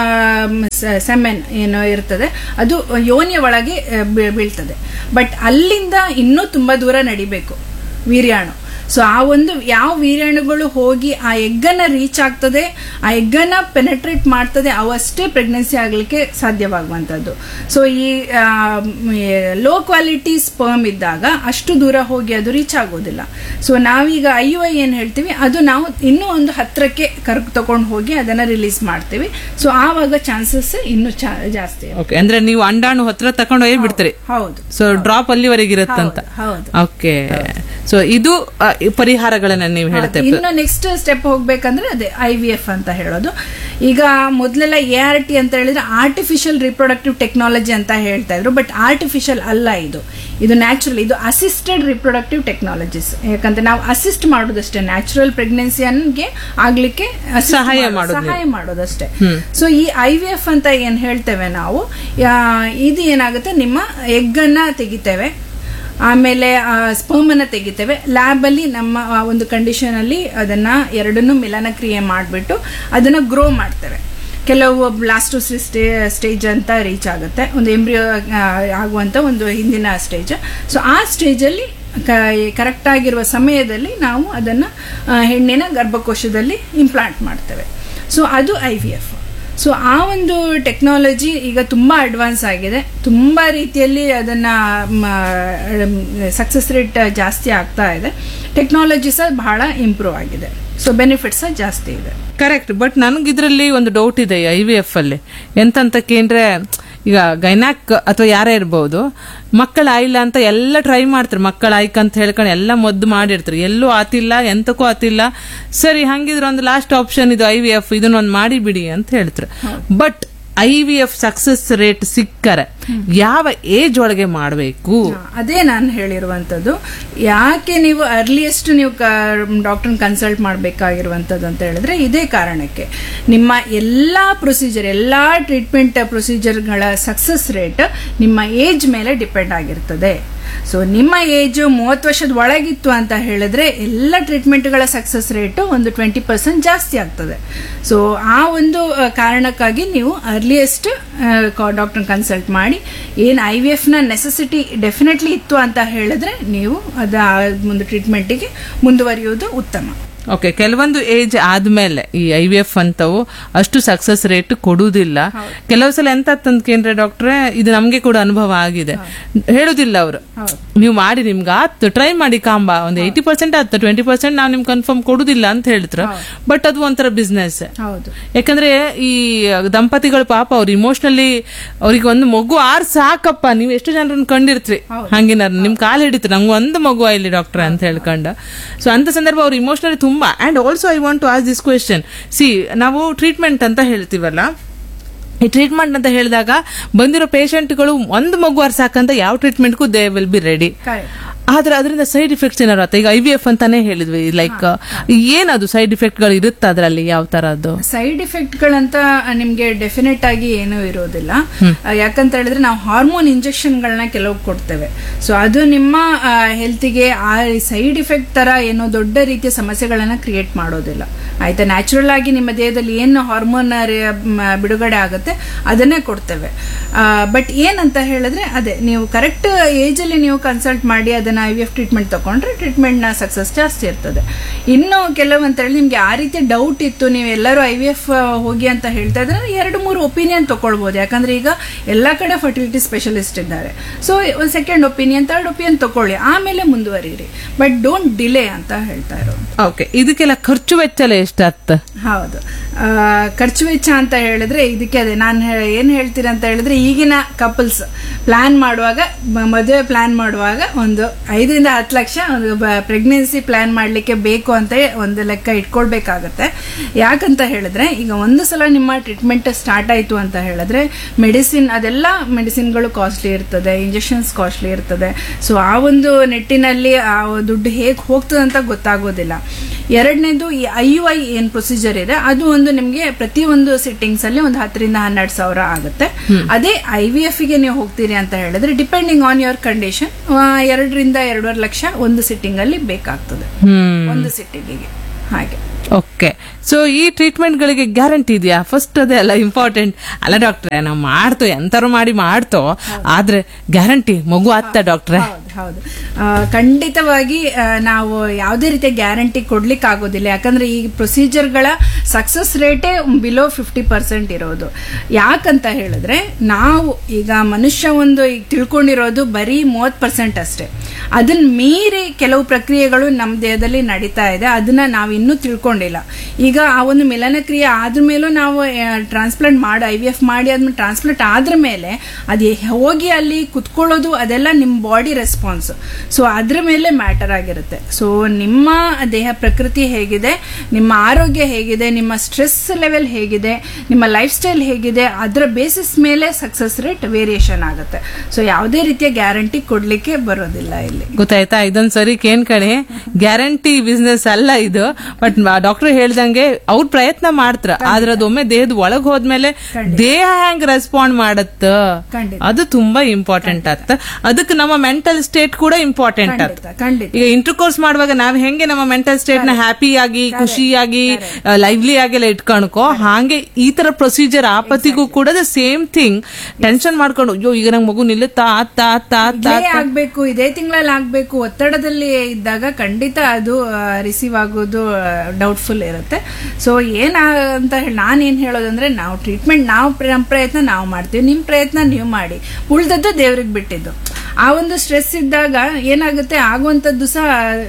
ಸೆಮೆನ್ ಏನೋ ಇರ್ತದೆ ಅದು ಯೋನಿಯ ಒಳಗೆ ಬೀಳ್ತದೆ. ಬಟ್ ಅಲ್ಲಿಂದ ಇನ್ನೂ ತುಂಬಾ ದೂರ ನಡಿಬೇಕು ವೀರ್ಯಾಣು. ಸೊ ಆ ಒಂದು ಯಾವ ವೀರ್ಯಾಣುಗಳು ಹೋಗಿ ಆ ಎಗ್ಗನ್ನ ರೀಚ್ ಆಗ್ತದೆ, ಆ ಎಗ್ಗನ್ನ ಪೆನೆಟ್ರೇಟ್ ಮಾಡ್ತದೆ, ಅವಷ್ಟೇ ಪ್ರೆಗ್ನೆನ್ಸಿ ಆಗಲಿಕ್ಕೆ ಸಾಧ್ಯವಾಗುವಂಥದ್ದು. ಸೊ ಈ ಲೋ ಕ್ವಾಲಿಟಿ ಸ್ಪರ್ಮ್ ಇದ್ದಾಗ ಅಷ್ಟು ದೂರ ಹೋಗಿ ಅದು ರೀಚ್ ಆಗೋದಿಲ್ಲ. ಸೊ ನಾವೀಗ ಐ ಯು ಐ ಏನು ಹೇಳ್ತೀವಿ ಅದು ನಾವು ಇನ್ನೂ ಒಂದು ಹತ್ರಕ್ಕೆ ಕರ್ಕ್ ತಗೊಂಡು ಹೋಗಿ ಅದನ್ನ ರಿಲೀಸ್ ಮಾಡ್ತೀವಿ. ಸೊ ಆವಾಗ ಚಾನ್ಸಸ್ ಇನ್ನೂ ಜಾಸ್ತಿ. ಅಂದ್ರೆ ನೀವು ಅಂಡಾಣು ಹತ್ರ ತಗೊಂಡು ಹೋಗಿ ಬಿಡ್ತೀರಿ? ಹೌದು. ಸೊ ಡ್ರಾಪ್ ಅಲ್ಲಿವರೆಗೆ ಇರುತ್ತಂತ. ಹೌದು. ಓಕೆ, ಸೊ ಇದು ಪರಿಹಾರಗಳನ್ನ ನೀವು ಹೇಳ್ತೇವೆ. ಇನ್ನು ನೆಕ್ಸ್ಟ್ ಸ್ಟೆಪ್ ಹೋಗ್ಬೇಕಂದ್ರೆ ಅದೇ ಐ ವಿ ಎಫ್ ಅಂತ ಹೇಳೋದು. ಈಗ ಮೊದಲೆಲ್ಲ ಎ ಆರ್ ಟಿ ಅಂತ ಹೇಳಿದ್ರೆ ಆರ್ಟಿಫಿಷಿಯಲ್ ರಿಪ್ರೊಡಕ್ಟಿವ್ ಟೆಕ್ನಾಲಜಿ ಅಂತ ಹೇಳ್ತಾ ಇದ್ರು, ಬಟ್ ಆರ್ಟಿಫಿಷಿಯಲ್ ಅಲ್ಲ ಇದು, ಇದು ನ್ಯಾಚುರಲ್. ಇದು ಅಸಿಸ್ಟೆಡ್ ರಿಪ್ರೊಡಕ್ಟಿವ್ ಟೆಕ್ನಾಲಜೀಸ್. ಯಾಕಂದ್ರೆ ನಾವು ಅಸಿಸ್ಟ್ ಮಾಡೋದಷ್ಟೇ, ನ್ಯಾಚುರಲ್ ಪ್ರೆಗ್ನೆನ್ಸಿಗೆ ಆಗ್ಲಿಕ್ಕೆ ಸಹಾಯ ಮಾಡೋದು ಸಹಾಯ ಮಾಡೋದಷ್ಟೇ. ಸೊ ಈ ಐ ವಿ ಎಫ್ ಅಂತ ಏನ್ ಹೇಳ್ತೇವೆ ನಾವು, ಇದು ಏನಾಗುತ್ತೆ, ನಿಮ್ಮ ಎಗ್ ಅನ್ನ ತೆಗಿತೇವೆ, ಆಮೇಲೆ ಸ್ಪರ್ಮ್ ಅನ್ನ ತೆಗಿತೇವೆ. ಲ್ಯಾಬ್ ಅಲ್ಲಿ ನಮ್ಮ ಒಂದು ಕಂಡೀಷನ್ ಅಲ್ಲಿ ಅದನ್ನ ಎರಡನ್ನೂ ಮಿಲನ ಕ್ರಿಯೆ ಮಾಡಿಬಿಟ್ಟು ಅದನ್ನ ಗ್ರೋ ಮಾಡ್ತೇವೆ. ಕೆಲವು ಬ್ಲಾಸ್ಟೋಸಿಸ್ ಸ್ಟೇಜ್ ಅಂತ ರೀಚ್ ಆಗುತ್ತೆ, ಒಂದು ಎಂಬ್ರಿಯೋ ಆಗುವಂತ ಒಂದು ಹಿಂದಿನ ಸ್ಟೇಜ್. ಸೊ ಆ ಸ್ಟೇಜ್ ಅಲ್ಲಿ ಕರೆಕ್ಟ್ ಆಗಿರುವ ಸಮಯದಲ್ಲಿ ನಾವು ಅದನ್ನ ಆ, ಹೆಣ್ಣಿನ ಗರ್ಭಕೋಶದಲ್ಲಿ ಇಂಪ್ಲಾಂಟ್ ಮಾಡ್ತೇವೆ. ಸೊ ಅದು ಐ ವಿ ಎಫ್. ಸೊ ಆ ಒಂದು ಟೆಕ್ನಾಲಜಿ ಈಗ ತುಂಬ ಅಡ್ವಾನ್ಸ್ ಆಗಿದೆ, ತುಂಬ ರೀತಿಯಲ್ಲಿ ಅದನ್ನು ಸಕ್ಸಸ್ ರೇಟ್ ಜಾಸ್ತಿ ಆಗ್ತಾ ಇದೆ, ಟೆಕ್ನಾಲಜಿ ಸಹ ಬಹಳ ಇಂಪ್ರೂವ್ ಆಗಿದೆ, ಸೊ ಬೆನಿಫಿಟ್ಸ್ ಸಹ ಜಾಸ್ತಿ ಇದೆ. ಕರೆಕ್ಟ್. ಬಟ್ ನನಗಿದ್ರಲ್ಲಿ ಒಂದು ಡೌಟ್ ಇದೆ ಐ ವಿ ಎಫ್ ಅಲ್ಲಿ ಎಂತಂತಕ್ಕೆ ಅಂದ್ರೆ, ಈಗ ಗೈನಾಕ್ ಅಥವಾ ಯಾರೇ ಇರ್ಬೋದು, ಮಕ್ಕಳ ಆಯಿಲ್ಲ ಅಂತ ಎಲ್ಲ ಟ್ರೈ ಮಾಡ್ತಾರೆ, ಮಕ್ಕಳ ಆಯ್ಕ ಅಂತ ಹೇಳ್ಕೊಂಡು ಎಲ್ಲ ಮದ್ದು ಮಾಡಿರ್ತಾರೆ, ಎಲ್ಲೂ ಆತಿಲ್ಲ, ಎಂತಕ್ಕೂ ಆತಿಲ್ಲ. ಸರಿ, ಹಂಗಿದ್ರೆ ಒಂದು ಲಾಸ್ಟ್ ಆಪ್ಷನ್ ಇದು ಐ ವಿ ಎಫ್, ಇದನ್ನೊಂದು ಮಾಡಿ ಬಿಡಿ ಅಂತ ಹೇಳ್ತಾರೆ. But I V F success rate ಸಿಕ್ಕರೆ ಯಾವ ಏಜ್ ಒಳಗೆ ಮಾಡಬೇಕು? ಅದೇ ನಾನು ಹೇಳಿರುವಂತದ್ದು. ಯಾಕೆ ನೀವು ಅರ್ಲಿಯೆಸ್ಟ್ ನೀವು ಡಾಕ್ಟರ್ ಕನ್ಸಲ್ಟ್ ಮಾಡಬೇಕಾಗಿರುವಂತದ್ದು ಅಂತ ಹೇಳಿದ್ರೆ ಇದೇ ಕಾರಣಕ್ಕೆ. ನಿಮ್ಮ ಎಲ್ಲಾ ಪ್ರೊಸೀಜರ್, ಎಲ್ಲಾ ಟ್ರೀಟ್ಮೆಂಟ್ ಪ್ರೊಸೀಜರ್ಗಳ ಸಕ್ಸಸ್ ರೇಟ್ ನಿಮ್ಮ ಏಜ್ ಮೇಲೆ ಡಿಪೆಂಡ್ ಆಗಿರ್ತದೆ. ಸೊ ನಿಮ್ಮ ಏಜ್ ಮೂವತ್ತು ವರ್ಷದ ಒಳಗಿತ್ತು ಅಂತ ಹೇಳಿದ್ರೆ ಎಲ್ಲ ಟ್ರೀಟ್ಮೆಂಟ್ಗಳ ಸಕ್ಸಸ್ ರೇಟ್ ಒಂದು ಟ್ವೆಂಟಿ ಪರ್ಸೆಂಟ್ ಜಾಸ್ತಿ ಆಗ್ತದೆ. ಸೊ ಆ ಒಂದು ಕಾರಣಕ್ಕಾಗಿ ನೀವು ಅರ್ಲಿಯೆಸ್ಟ್ ಡಾಕ್ಟರ್ ಕನ್ಸಲ್ಟ್ ಮಾಡಿ, ಏನು ಐ ವಿ ಎಫ್ನ ನೆಸೆಸಿಟಿ ಡೆಫಿನೆಟ್ಲಿ ಇತ್ತು ಅಂತ ಹೇಳಿದ್ರೆ ನೀವು ಅದ ಒಂದು ಟ್ರೀಟ್ಮೆಂಟಿಗೆ ಮುಂದುವರಿಯುವುದು ಉತ್ತಮ. ಓಕೆ, ಕೆಲವೊಂದು ಏಜ್ ಆದ್ಮೇಲೆ ಈ ಐ ವಿ ಎಫ್ ಅಂತವು ಅಷ್ಟು ಸಕ್ಸಸ್ ರೇಟ್ ಕೊಡುವುದಿಲ್ಲ. ಕೆಲವು ಸಲ ಎಂತ ಅಂತಂದ್ರೆ ಡಾಕ್ಟ್ರೆ, ಇದು ನಮ್ಗೆ ಕೂಡ ಅನುಭವ ಆಗಿದೆ, ಹೇಳುದಿಲ್ಲ ಅವರು, ನೀವು ಮಾಡಿ ನಿಮ್ಗೆ ಆತ್ ಟ್ರೈ ಮಾಡಿ ಕಾಂಬ ಒಂದು ಏಯ್ಟಿ ಪರ್ಸೆಂಟ್ ಆತ, ಟ್ವೆಂಟಿ ಪರ್ಸೆಂಟ್ ನಾವು ನಿಮ್ಗೆ ಕನ್ಫರ್ಮ್ ಕೊಡುದಿಲ್ಲ ಅಂತ ಹೇಳಿದ್ರು. ಬಟ್ ಅದು ಒಂಥರ ಬಿಸ್ನೆಸ್. ಯಾಕಂದ್ರೆ ಈ ದಂಪತಿಗಳು ಪಾಪ ಅವ್ರು ಇಮೋಷನಲಿ, ಅವ್ರಿಗೆ ಒಂದು ಮಗು ಆರ್ ಸಾಕಪ್ಪ, ನೀವು ಎಷ್ಟು ಜನರನ್ನ ಕಂಡಿರ್ತೀರಿ ಹಂಗಿನ ನಿಮ್ ಕಾಲ್ ಹಿಡಿತ್ರಿ, ನಂಗೆ ಒಂದು ಮಗು ಆಯ್ಲಿ ಡಾಕ್ಟರ್ ಅಂತ ಹೇಳ್ಕೊಂಡು. ಸೊ ಅಂತ ಸಂದರ್ಭ ಅವ್ರು ಇಮೋಷನಲಿ ತುಂಬಾ. And also I want to ask this question. C, ನಾವು ಟ್ರೀಟ್ಮೆಂಟ್ ಅಂತ ಹೇಳ್ತೀವಲ್ಲ, ಈ ಟ್ರೀಟ್ಮೆಂಟ್ ಅಂತ ಹೇಳಿದಾಗ ಬಂದಿರೋ ಪೇಷಂಟ್ಗಳು ಒಂದು ಮಗು ಸಾಕಂತ ಯಾವ ಟ್ರೀಟ್ಮೆಂಟ್ಗೂ ದೇ ವಿಲ್ ಬಿ ರೆಡಿ. ಆದ್ರೆ ಅದರಿಂದ ಸೈಡ್ ಇಫೆಕ್ಟ್ಸ್ ಏನಾರು ಆತ? ಈಗ ಐ ವಿ ಎಫ್ ಅಂತಾನೆ ಹೇಳಿದ್ವಿ, ಲೈಕ್ ಏನದು ಸೈಡ್ ಇಫೆಕ್ಟ್ ಗಳು ಇರುತ್ತೆ ಅದರಲ್ಲಿ? ಯಾವ ತರದ್ದು ಸೈಡ್ ಇಫೆಕ್ಟ್ ಗಳಂತ ನಿಮ್ಗೆ ಡೆಫಿನೆಟ್ ಆಗಿ ಏನೂ ಇರೋದಿಲ್ಲ. ಯಾಕಂತ ಹೇಳಿದ್ರೆ ನಾವು ಹಾರ್ಮೋನ್ ಇಂಜೆಕ್ಷನ್ ಗಳನ್ನ ಕೆಲವು ಕೊಡ್ತೇವೆ. ಸೊ ಅದು ನಿಮ್ಮ ಹೆಲ್ತ್ಗೆ ಆ ಸೈಡ್ ಇಫೆಕ್ಟ್ ತರ ಏನೋ ದೊಡ್ಡ ರೀತಿಯ ಸಮಸ್ಯೆಗಳನ್ನ ಕ್ರಿಯೇಟ್ ಮಾಡೋದಿಲ್ಲ. ಆಯ್ತಾ, ನ್ಯಾಚುರಲ್ ಆಗಿ ನಿಮ್ಮ ದೇಹದಲ್ಲಿ ಏನು ಹಾರ್ಮೋನ್ ಬಿಡುಗಡೆ ಆಗುತ್ತೆ ಅದನ್ನೇ ಕೊಡ್ತೇವೆ. ಬಟ್ ಏನಂತ ಹೇಳಿದ್ರೆ ಅದೇ ನೀವು ಕರೆಕ್ಟ್ ಏಜ್ ಅಲ್ಲಿ ನೀವು ಕನ್ಸಲ್ಟ್ ಮಾಡಿ ಅದನ್ನ ಐ ವಿ ಎಫ್ ಟ್ರೀಟ್ಮೆಂಟ್ ತಗೊಂಡ್ರೆ ಟ್ರೀಟ್ಮೆಂಟ್ ನ ಸಕ್ಸಸ್ ಜಾಸ್ತಿ ಇರ್ತದೆ. ಇನ್ನು ಕೆಲವು ಅಂತ ಹೇಳಿ ನಿಮ್ಗೆ ಆ ರೀತಿ ಡೌಟ್ ಇತ್ತು, ನೀವು ಎಲ್ಲರೂ ಐ ವಿ ಎಫ್ ಹೋಗಿ ಅಂತ ಹೇಳ್ತಾ ಇದ್ರೆ ಎರಡು ಮೂರು ಒಪಿನಿಯನ್ ತಗೊಳ್ಬಹುದು. ಯಾಕಂದ್ರೆ ಈಗ ಎಲ್ಲಾ ಕಡೆ ಫರ್ಟಿಲಿಟಿ ಸ್ಪೆಷಲಿಸ್ಟ್ ಇದ್ದಾರೆ. ಸೊ ಒಂದು ಸೆಕೆಂಡ್ ಒಪಿನಿಯನ್, ಥರ್ಡ್ ಒಪಿನಿಯನ್ ತಗೊಳ್ಳಿ, ಆಮೇಲೆ ಮುಂದುವರಿರಿ. ಬಟ್ ಡೋಂಟ್ ಡಿಲೇ ಅಂತ ಹೇಳ್ತಾ ಇರೋದು. ಓಕೆ, ಇದಕ್ಕೆಲ್ಲ ಖರ್ಚು ವೆಚ್ಚ ಎಷ್ಟಾಗ್ತ? ಹೌದು, ಖರ್ಚು ವೆಚ್ಚ ಅಂತ ಹೇಳಿದ್ರೆ ಇದಕ್ಕೆ ಅದೇ ನಾನು ಏನ್ ಹೇಳ್ತೀನಿ ಅಂತ ಹೇಳಿದ್ರೆ, ಈಗಿನ ಕಪಲ್ಸ್ ಪ್ಲಾನ್ ಮಾಡುವಾಗ, ಮದುವೆ ಪ್ಲಾನ್ ಮಾಡುವಾಗ ಒಂದು ಐದರಿಂದ ಹತ್ತು ಲಕ್ಷ ಒಂದು ಪ್ರೆಗ್ನೆನ್ಸಿ ಪ್ಲಾನ್ ಮಾಡ್ಲಿಕ್ಕೆ ಬೇಕು ಅಂತ ಒಂದು ಲೆಕ್ಕ ಇಟ್ಕೊಳ್ಬೇಕಾಗತ್ತೆ. ಯಾಕಂತ ಹೇಳಿದ್ರೆ ಈಗ ಒಂದು ಸಲ ನಿಮ್ಮ ಟ್ರೀಟ್ಮೆಂಟ್ ಸ್ಟಾರ್ಟ್ ಆಯ್ತು ಅಂತ ಹೇಳಿದ್ರೆ ಮೆಡಿಸಿನ್, ಅದೆಲ್ಲ ಮೆಡಿಸಿನ್ಗಳು ಕಾಸ್ಟ್ಲಿ ಇರ್ತದೆ, ಇಂಜೆಕ್ಷನ್ಸ್ ಕಾಸ್ಟ್ಲಿ ಇರ್ತದೆ. ಸೊ ಆ ಒಂದು ನಿಟ್ಟಿನಲ್ಲಿ ಆ ದುಡ್ಡು ಹೇಗೆ ಹೋಗ್ತದೆ ಅಂತ ಗೊತ್ತಾಗೋದಿಲ್ಲ. ಎರಡನೇದು ಈ ಐ ಯು ಐ ಏನ್ ಪ್ರೊಸೀಜರ್ ಇದೆ ಅದು ಒಂದು ನಿಮ್ಗೆ ಪ್ರತಿ ಒಂದು ಸಿಟ್ಟಿಂಗ್ಸ್ ಅಲ್ಲಿ ಒಂದು ಹತ್ತರಿಂದ ಹನ್ನೆರಡು ಸಾವಿರ ಆಗುತ್ತೆ. ಅದೇ ಐ ವಿ ಎಫ್ ಗೆ ನೀವು ಹೋಗ್ತೀರಿ ಅಂತ ಹೇಳಿದ್ರೆ ಡಿಪೆಂಡಿಂಗ್ ಆನ್ ಯುವರ್ ಕಂಡೀಷನ್ ಎರಡರಿಂದ ಎರಡೂವರೆ ಲಕ್ಷ ಒಂದು ಸಿಟ್ಟಿಂಗ್ ಅಲ್ಲಿ ಬೇಕಾಗ್ತದೆ, ಒಂದು ಸಿಟ್ಟಿಂಗಿಗೆ. ಹಾಗೆ. ಓಕೆ, ಸೊ ಈ ಟ್ರೀಟ್ಮೆಂಟ್ ಗಳಿಗೆ ಗ್ಯಾರಂಟಿ ಇದೆಯಾ? ಫಸ್ಟ್ ಅದೇ ಅಲ್ಲ ಇಂಪಾರ್ಟೆಂಟ್. ಅಲ್ಲ ಡಾಕ್ಟ್ರೆ, ನಾವು ಮಾಡ್ತೋ ಎಂತಾರು ಮಾಡಿ ಮಾಡ್ತೋ, ಆದ್ರೆ ಗ್ಯಾರಂಟಿ ಮಗು ಆಗ್ತ ಡಾಕ್ಟ್ರೆ? ಹೌದು, ಖಂಡಿತವಾಗಿ ನಾವು ಯಾವುದೇ ರೀತಿಯ ಗ್ಯಾರಂಟಿ ಕೊಡ್ಲಿಕ್ಕೆ ಆಗೋದಿಲ್ಲ. ಯಾಕಂದ್ರೆ ಈ ಪ್ರೊಸೀಜರ್ಗಳ ಸಕ್ಸಸ್ ರೇಟೇ ಬಿಲೋ ಫಿಫ್ಟಿ ಪರ್ಸೆಂಟ್ ಇರೋದು. ಯಾಕಂತ ಹೇಳಿದ್ರೆ ನಾವು ಈಗ ಮನುಷ್ಯ ಒಂದು ಈಗ ತಿಳ್ಕೊಂಡಿರೋದು ಬರೀ ಮೂವತ್ ಪರ್ಸೆಂಟ್ ಅಷ್ಟೇ. ಅದನ್ನ ಮೀರಿ ಕೆಲವು ಪ್ರಕ್ರಿಯೆಗಳು ನಮ್ಮ ದೇಹದಲ್ಲಿ ನಡೀತಾ ಇದೆ, ಅದನ್ನ ನಾವು ಇನ್ನೂ ತಿಳ್ಕೊಂಡಿಲ್ಲ. ಈಗ ಆ ಒಂದು ಮಿಲನ ಕ್ರಿಯೆ ಆದ್ರ ಮೇಲೂ ನಾವು ಟ್ರಾನ್ಸ್ಪ್ಲಾಂಟ್ ಮಾಡಿ ಐ ವಿ ಎಫ್ ಮಾಡಿ ಆದ್ಮೇಲೆ ಟ್ರಾನ್ಸ್ಪ್ಲಾಂಟ್ ಆದ್ರ ಮೇಲೆ ಅದು ಹೋಗಿ ಅಲ್ಲಿ ಕುತ್ಕೊಳ್ಳೋದು ಅದೆಲ್ಲ ನಿಮ್ಮ ಬಾಡಿ ರೆಸ್ಪಾನ್ಸ್. ಸೊ ಅದ್ರ ಮೇಲೆ ಮ್ಯಾಟರ್ ಆಗಿರುತ್ತೆ. ಸೊ ನಿಮ್ಮ ದೇಹ ಪ್ರಕೃತಿ ಹೇಗಿದೆ, ನಿಮ್ಮ ಆರೋಗ್ಯ ಹೇಗಿದೆ, ನಿಮ್ಮ ಸ್ಟ್ರೆಸ್ ಲೆವೆಲ್ ಹೇಗಿದೆ, ನಿಮ್ಮ ಲೈಫ್ ಸ್ಟೈಲ್ ಹೇಗಿದೆ, ಅದರ ಬೇಸಿಸ್ ಮೇಲೆ ಸಕ್ಸಸ್ ರೇಟ್ ವೇರಿಯೇಷನ್ ಆಗುತ್ತೆ. ಸೊ ಯಾವುದೇ ರೀತಿಯ ಗ್ಯಾರಂಟಿ ಕೊಡ್ಲಿಕ್ಕೆ ಬರೋದಿಲ್ಲ ಇಲ್ಲಿ. ಗೊತ್ತಾಯ್ತಾ? ಇದೊಂದ್ ಸರಿ ಕೇನ್ ಕಣೆ, ಗ್ಯಾರಂಟಿ ಬಿಸ್ನೆಸ್ ಅಲ್ಲ ಇದು. ಬಟ್ ಡಾಕ್ಟರ್ ಹೇಳ್ದಂಗೆ ಅವ್ರ ಪ್ರಯತ್ನ ಮಾಡ್ತಾರ, ಆದ್ರೆ ಅದೊಮ್ಮೆ ದೇಹದ ಒಳಗ್ ಹೋದ್ಮೇಲೆ ದೇಹ ಹೆಂಗ್ ರೆಸ್ಪಾಂಡ್ ಮಾಡತ್ತ ಅದು ತುಂಬಾ ಇಂಪಾರ್ಟೆಂಟ್ ಆತ. ಅದಕ್ಕೆ ನಮ್ಮ ಮೆಂಟಲ್ ಸ್ಟೇಟ್ ಕೂಡ ಇಂಪಾರ್ಟೆಂಟ್ ಆತ. ಈಗ ಇಂಟರ್ಕೋರ್ಸ್ ಮಾಡುವಾಗ ನಾವ್ ಹೆಂಗೆ ನಮ್ಮ ಮೆಂಟಲ್ ಸ್ಟೇಟ್ ನ ಹ್ಯಾಪಿಯಾಗಿ, ಖುಷಿಯಾಗಿ, ಲೈವ್ಲಿ ಆಗೆಲ್ಲ ಇಟ್ಕೊಳ್ಕೋ, ಹಾಗೆ ಈ ತರ ಪ್ರೊಸೀಜರ್ ಆಪತ್ತಿಗೂ ಕೂಡ ದ ಸೇಮ್ ಥಿಂಗ್. ಟೆನ್ಷನ್ ಮಾಡ್ಕೊಂಡು ಅಯ್ಯೋ ಈಗ ನಂಗೆ ಮಗು ನಿಲ್ಲುತ್ತಾ ಆತ ಆತ ಆಗ್ಬೇಕು, ಇದೇ ತಿಂಗಳ ಕಂಟ್ರೋಲಲ್ಲಿ ಆಗಬೇಕು, ಒತ್ತಡದಲ್ಲಿ ಇದ್ದಾಗ ಖಂಡಿತ ಅದು ರಿಸೀವ್ ಆಗೋದು ಡೌಟ್ಫುಲ್ ಇರುತ್ತೆ. ಸೊ ಏನ ಅಂತ ಹೇಳಿ ನಾನೇನು ಹೇಳೋದಂದ್ರೆ, ನಾವು ಟ್ರೀಟ್ಮೆಂಟ್ ನಾವು ನಮ್ಮ ಪ್ರಯತ್ನ ನಾವು ಮಾಡ್ತೀವಿ, ನಿಮ್ಮ ಪ್ರಯತ್ನ ನೀವು ಮಾಡಿ, ಉಳ್ದದ್ದು ದೇವ್ರಿಗೆ ಬಿಟ್ಟಿದ್ದು. ಆ ಒಂದು ಸ್ಟ್ರೆಸ್ ಇದ್ದಾಗ ಏನಾಗುತ್ತೆ, ಆಗುವಂಥದ್ದು ಸಹ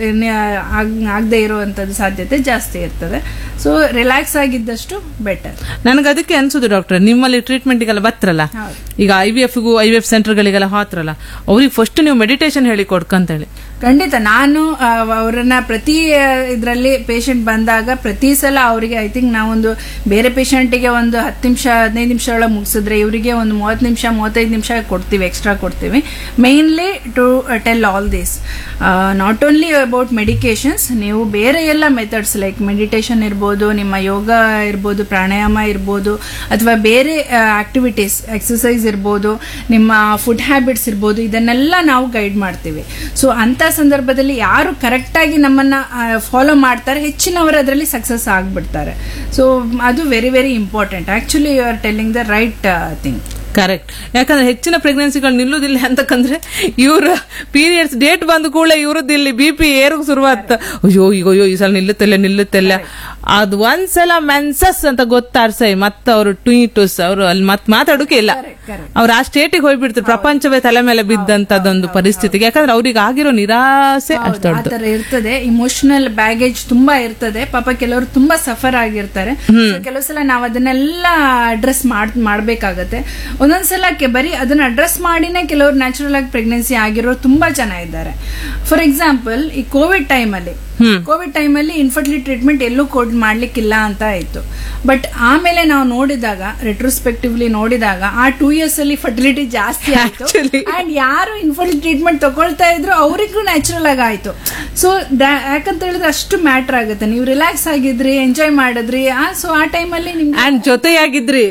ಆಗದೆ ಇರುವಂಥದ್ದು ಸಾಧ್ಯತೆ ಜಾಸ್ತಿ ಇರ್ತದೆ. So relax ಆಗಿದ್ದಷ್ಟು better. ನನಗೆ ಅದಕ್ಕೆ ಅನ್ಸುದು ಡಾಕ್ಟರ್, ನಿಮ್ಮಲ್ಲಿ ಟ್ರೀಟ್ಮೆಂಟ್ಗೆಲ್ಲ ಬರ್ತ್ರಲ್ಲ, ಈಗ I V ಎಫ್ಗೂ I V F ಸೆಂಟರ್ಗಳಿಗೆಲ್ಲ ಹೋತ್ರಲ್ಲ, ಅವ್ರಿಗೆ ಫಸ್ಟ್ ನೀವು ಮೆಡಿಟೇಷನ್ ಹೇಳಿ ಕೊಡ್ಕಂತ ಹೇಳಿ. ಖಂಡಿತ ನಾನು ಅವರನ್ನ ಪ್ರತಿ ಇದರಲ್ಲಿ ಪೇಷಂಟ್ ಬಂದಾಗ ಪ್ರತಿ ಸಲ ಅವರಿಗೆ ಐ ಥಿಂಕ್ ನಾವೊಂದು ಬೇರೆ ಪೇಷಂಟಿಗೆ ಒಂದು ಹತ್ತು ನಿಮಿಷ ಹದಿನೈದು ನಿಮಿಷ ಒಳಗೆ ಮುಗಿಸಿದ್ರೆ ಇವರಿಗೆ ಒಂದು ಮೂವತ್ತು ನಿಮಿಷ ಮೂವತ್ತೈದು ನಿಮಿಷ ಕೊಡ್ತೀವಿ, ಎಕ್ಸ್ಟ್ರಾ ಕೊಡ್ತೀವಿ. Mainly to tell all this, not only about medications, ನೀವು ಬೇರೆ ಎಲ್ಲ ಮೆಥಡ್ಸ್ ಲೈಕ್ ಮೆಡಿಟೇಷನ್ ಇರ್ಬೋದು, ನಿಮ್ಮ ಯೋಗ ಇರ್ಬೋದು, ಪ್ರಾಣಾಯಾಮ ಇರ್ಬೋದು, ಅಥವಾ ಬೇರೆ ಆಕ್ಟಿವಿಟೀಸ್ ಎಕ್ಸಸೈಸ್ ಇರ್ಬೋದು, ನಿಮ್ಮ ಫುಡ್ ಹ್ಯಾಬಿಟ್ಸ್ ಇರ್ಬೋದು, ಇದನ್ನೆಲ್ಲ ನಾವು ಗೈಡ್ ಮಾಡ್ತೀವಿ. ಸೊ ಅಂತ ಸಂದರ್ಭದಲ್ಲಿ ಯಾರು ಕರೆಕ್ಟ್ ಆಗಿ ನಮ್ಮನ್ನ ಫಾಲೋ ಮಾಡ್ತಾರೆ, ಹೆಚ್ಚಿನವರು ಅದರಲ್ಲಿ ಸಕ್ಸಸ್ ಆಗ್ಬಿಡ್ತಾರೆ. ಸೊ ಅದು very very important. Actually you are telling the right thing. Correct. ಯಾಕಂದ್ರೆ ಹೆಚ್ಚಿನ ಪ್ರೆಗ್ನೆನ್ಸಿಗಳು ನಿಲ್ಲುದಿಲ್ಲ ಅಂತಕಂದ್ರೆ ಇವ್ರ ಪೀರಿಯಡ್ಸ್ ಡೇಟ್ ಬಂದ ಕೂಡಲೇ ಇವ್ರದ್ದು ಇಲ್ಲಿ ಬಿ ಪಿ ಏರೋಗ್ ಶುರುವಾತ. ಅಯ್ಯೋ ಈಗ ಅಯ್ಯೋ ಈ ಸಲ ನಿಲ್ಲುತ್ತಿಲ್ಲ ನಿಲ್ಲುತ್ತಿಲ್ಲ ಅದು ಒಂದ್ಸಲ ಮೆನ್ಸಸ್ ಅಂತ ಗೊತ್ತಾರ್ಸೈ ಮತ್ತ ಅವರು ಟ್ವೀಟಸ್ ಅವರು ಅಲ್ಲಿ ಮತ್ ಮಾತಾಡೋಕೆ ಇಲ್ಲ, ಅವ್ರು ಆ ಸ್ಟೇಟಿಗೆ ಹೋಗ್ಬಿಡ್ತಾರೆ, ಪ್ರಪಂಚವೇ ತಲೆ ಮೇಲೆ ಬಿದ್ದಂತದೊಂದು ಪರಿಸ್ಥಿತಿಗೆ. ಯಾಕಂದ್ರೆ ಅವ್ರಿಗೆ ಆಗಿರೋ ನಿರಾಸೆ ಅಷ್ಟು ಇರ್ತದೆ, ಇಮೋಷನಲ್ ಬ್ಯಾಗೇಜ್ ತುಂಬಾ ಇರ್ತದೆ. ಪಾಪ ಕೆಲವರು ತುಂಬಾ ಸಫರ್ ಆಗಿರ್ತಾರೆ. ಕೆಲವು ಸಲ ನಾವು ಅದನ್ನೆಲ್ಲ ಅಡ್ರೆಸ್ ಮಾಡ್ ಮಾಡ್ಬೇಕಾಗತ್ತೆ. ಒಂದೊಂದ್ಸಲ ಬರೀ ಅದನ್ನ ಅಡ್ರೆಸ್ ಮಾಡಿನೇ ಕೆಲವರು ನ್ಯಾಚುರಲ್ ಆಗಿ ಪ್ರೆಗ್ನೆನ್ಸಿ ಆಗಿರೋ ತುಂಬಾ ಜನ ಇದ್ದಾರೆ. ಫಾರ್ ಎಕ್ಸಾಂಪಲ್, ಈ ಕೋವಿಡ್ ಟೈಮ್ ಅಲ್ಲಿ ಕೋವಿಡ್ ಟೈಮ್ ಅಲ್ಲಿ ಇನ್ಫರ್ಟಿಲಿಟಿ ಟ್ರೀಟ್ಮೆಂಟ್ ಎಲ್ಲೂ ಕೋಡ್ ಮಾಡ್ಲಿಕ್ಕಿಲ್ಲ ಅಂತ ಆಯ್ತು. ಬಟ್ ಆಮೇಲೆ ನಾವು ನೋಡಿದಾಗ, ರೆಟ್ರೋಸ್ಪೆಕ್ಟಿವ್ಲಿ ನೋಡಿದಾಗ, ಆ ಟೂ ಇಯರ್ಸ್ ಅಲ್ಲಿ ಫರ್ಟಿಲಿಟಿ ಜಾಸ್ತಿ ಆಯ್ತು. ಅಂಡ್ ಯಾರು ಇನ್ಫರ್ಟಿಲಿಟಿ ಟ್ರೀಟ್ಮೆಂಟ್ ತಗೊಳ್ತಾ ಇದ್ರು ಅವರಿಗೂ ನ್ಯಾಚುರಲ್ ಆಗಿ ಆಯ್ತು. ಸೊ ಯಾಕಂತ ಹೇಳಿದ್ರೆ ಅಷ್ಟು ಮ್ಯಾಟರ್ ಆಗುತ್ತೆ. ನೀವು ರಿಲ್ಯಾಕ್ಸ್ ಆಗಿದ್ರಿ, ಎಂಜಾಯ್ ಮಾಡಿದ್ರಿ, ಸೊ ಆ ಟೈಮ್ ಅಲ್ಲಿ ನಿಮ್ಗೆ ಜೊತೆಯಾಗಿದ್ರಿ,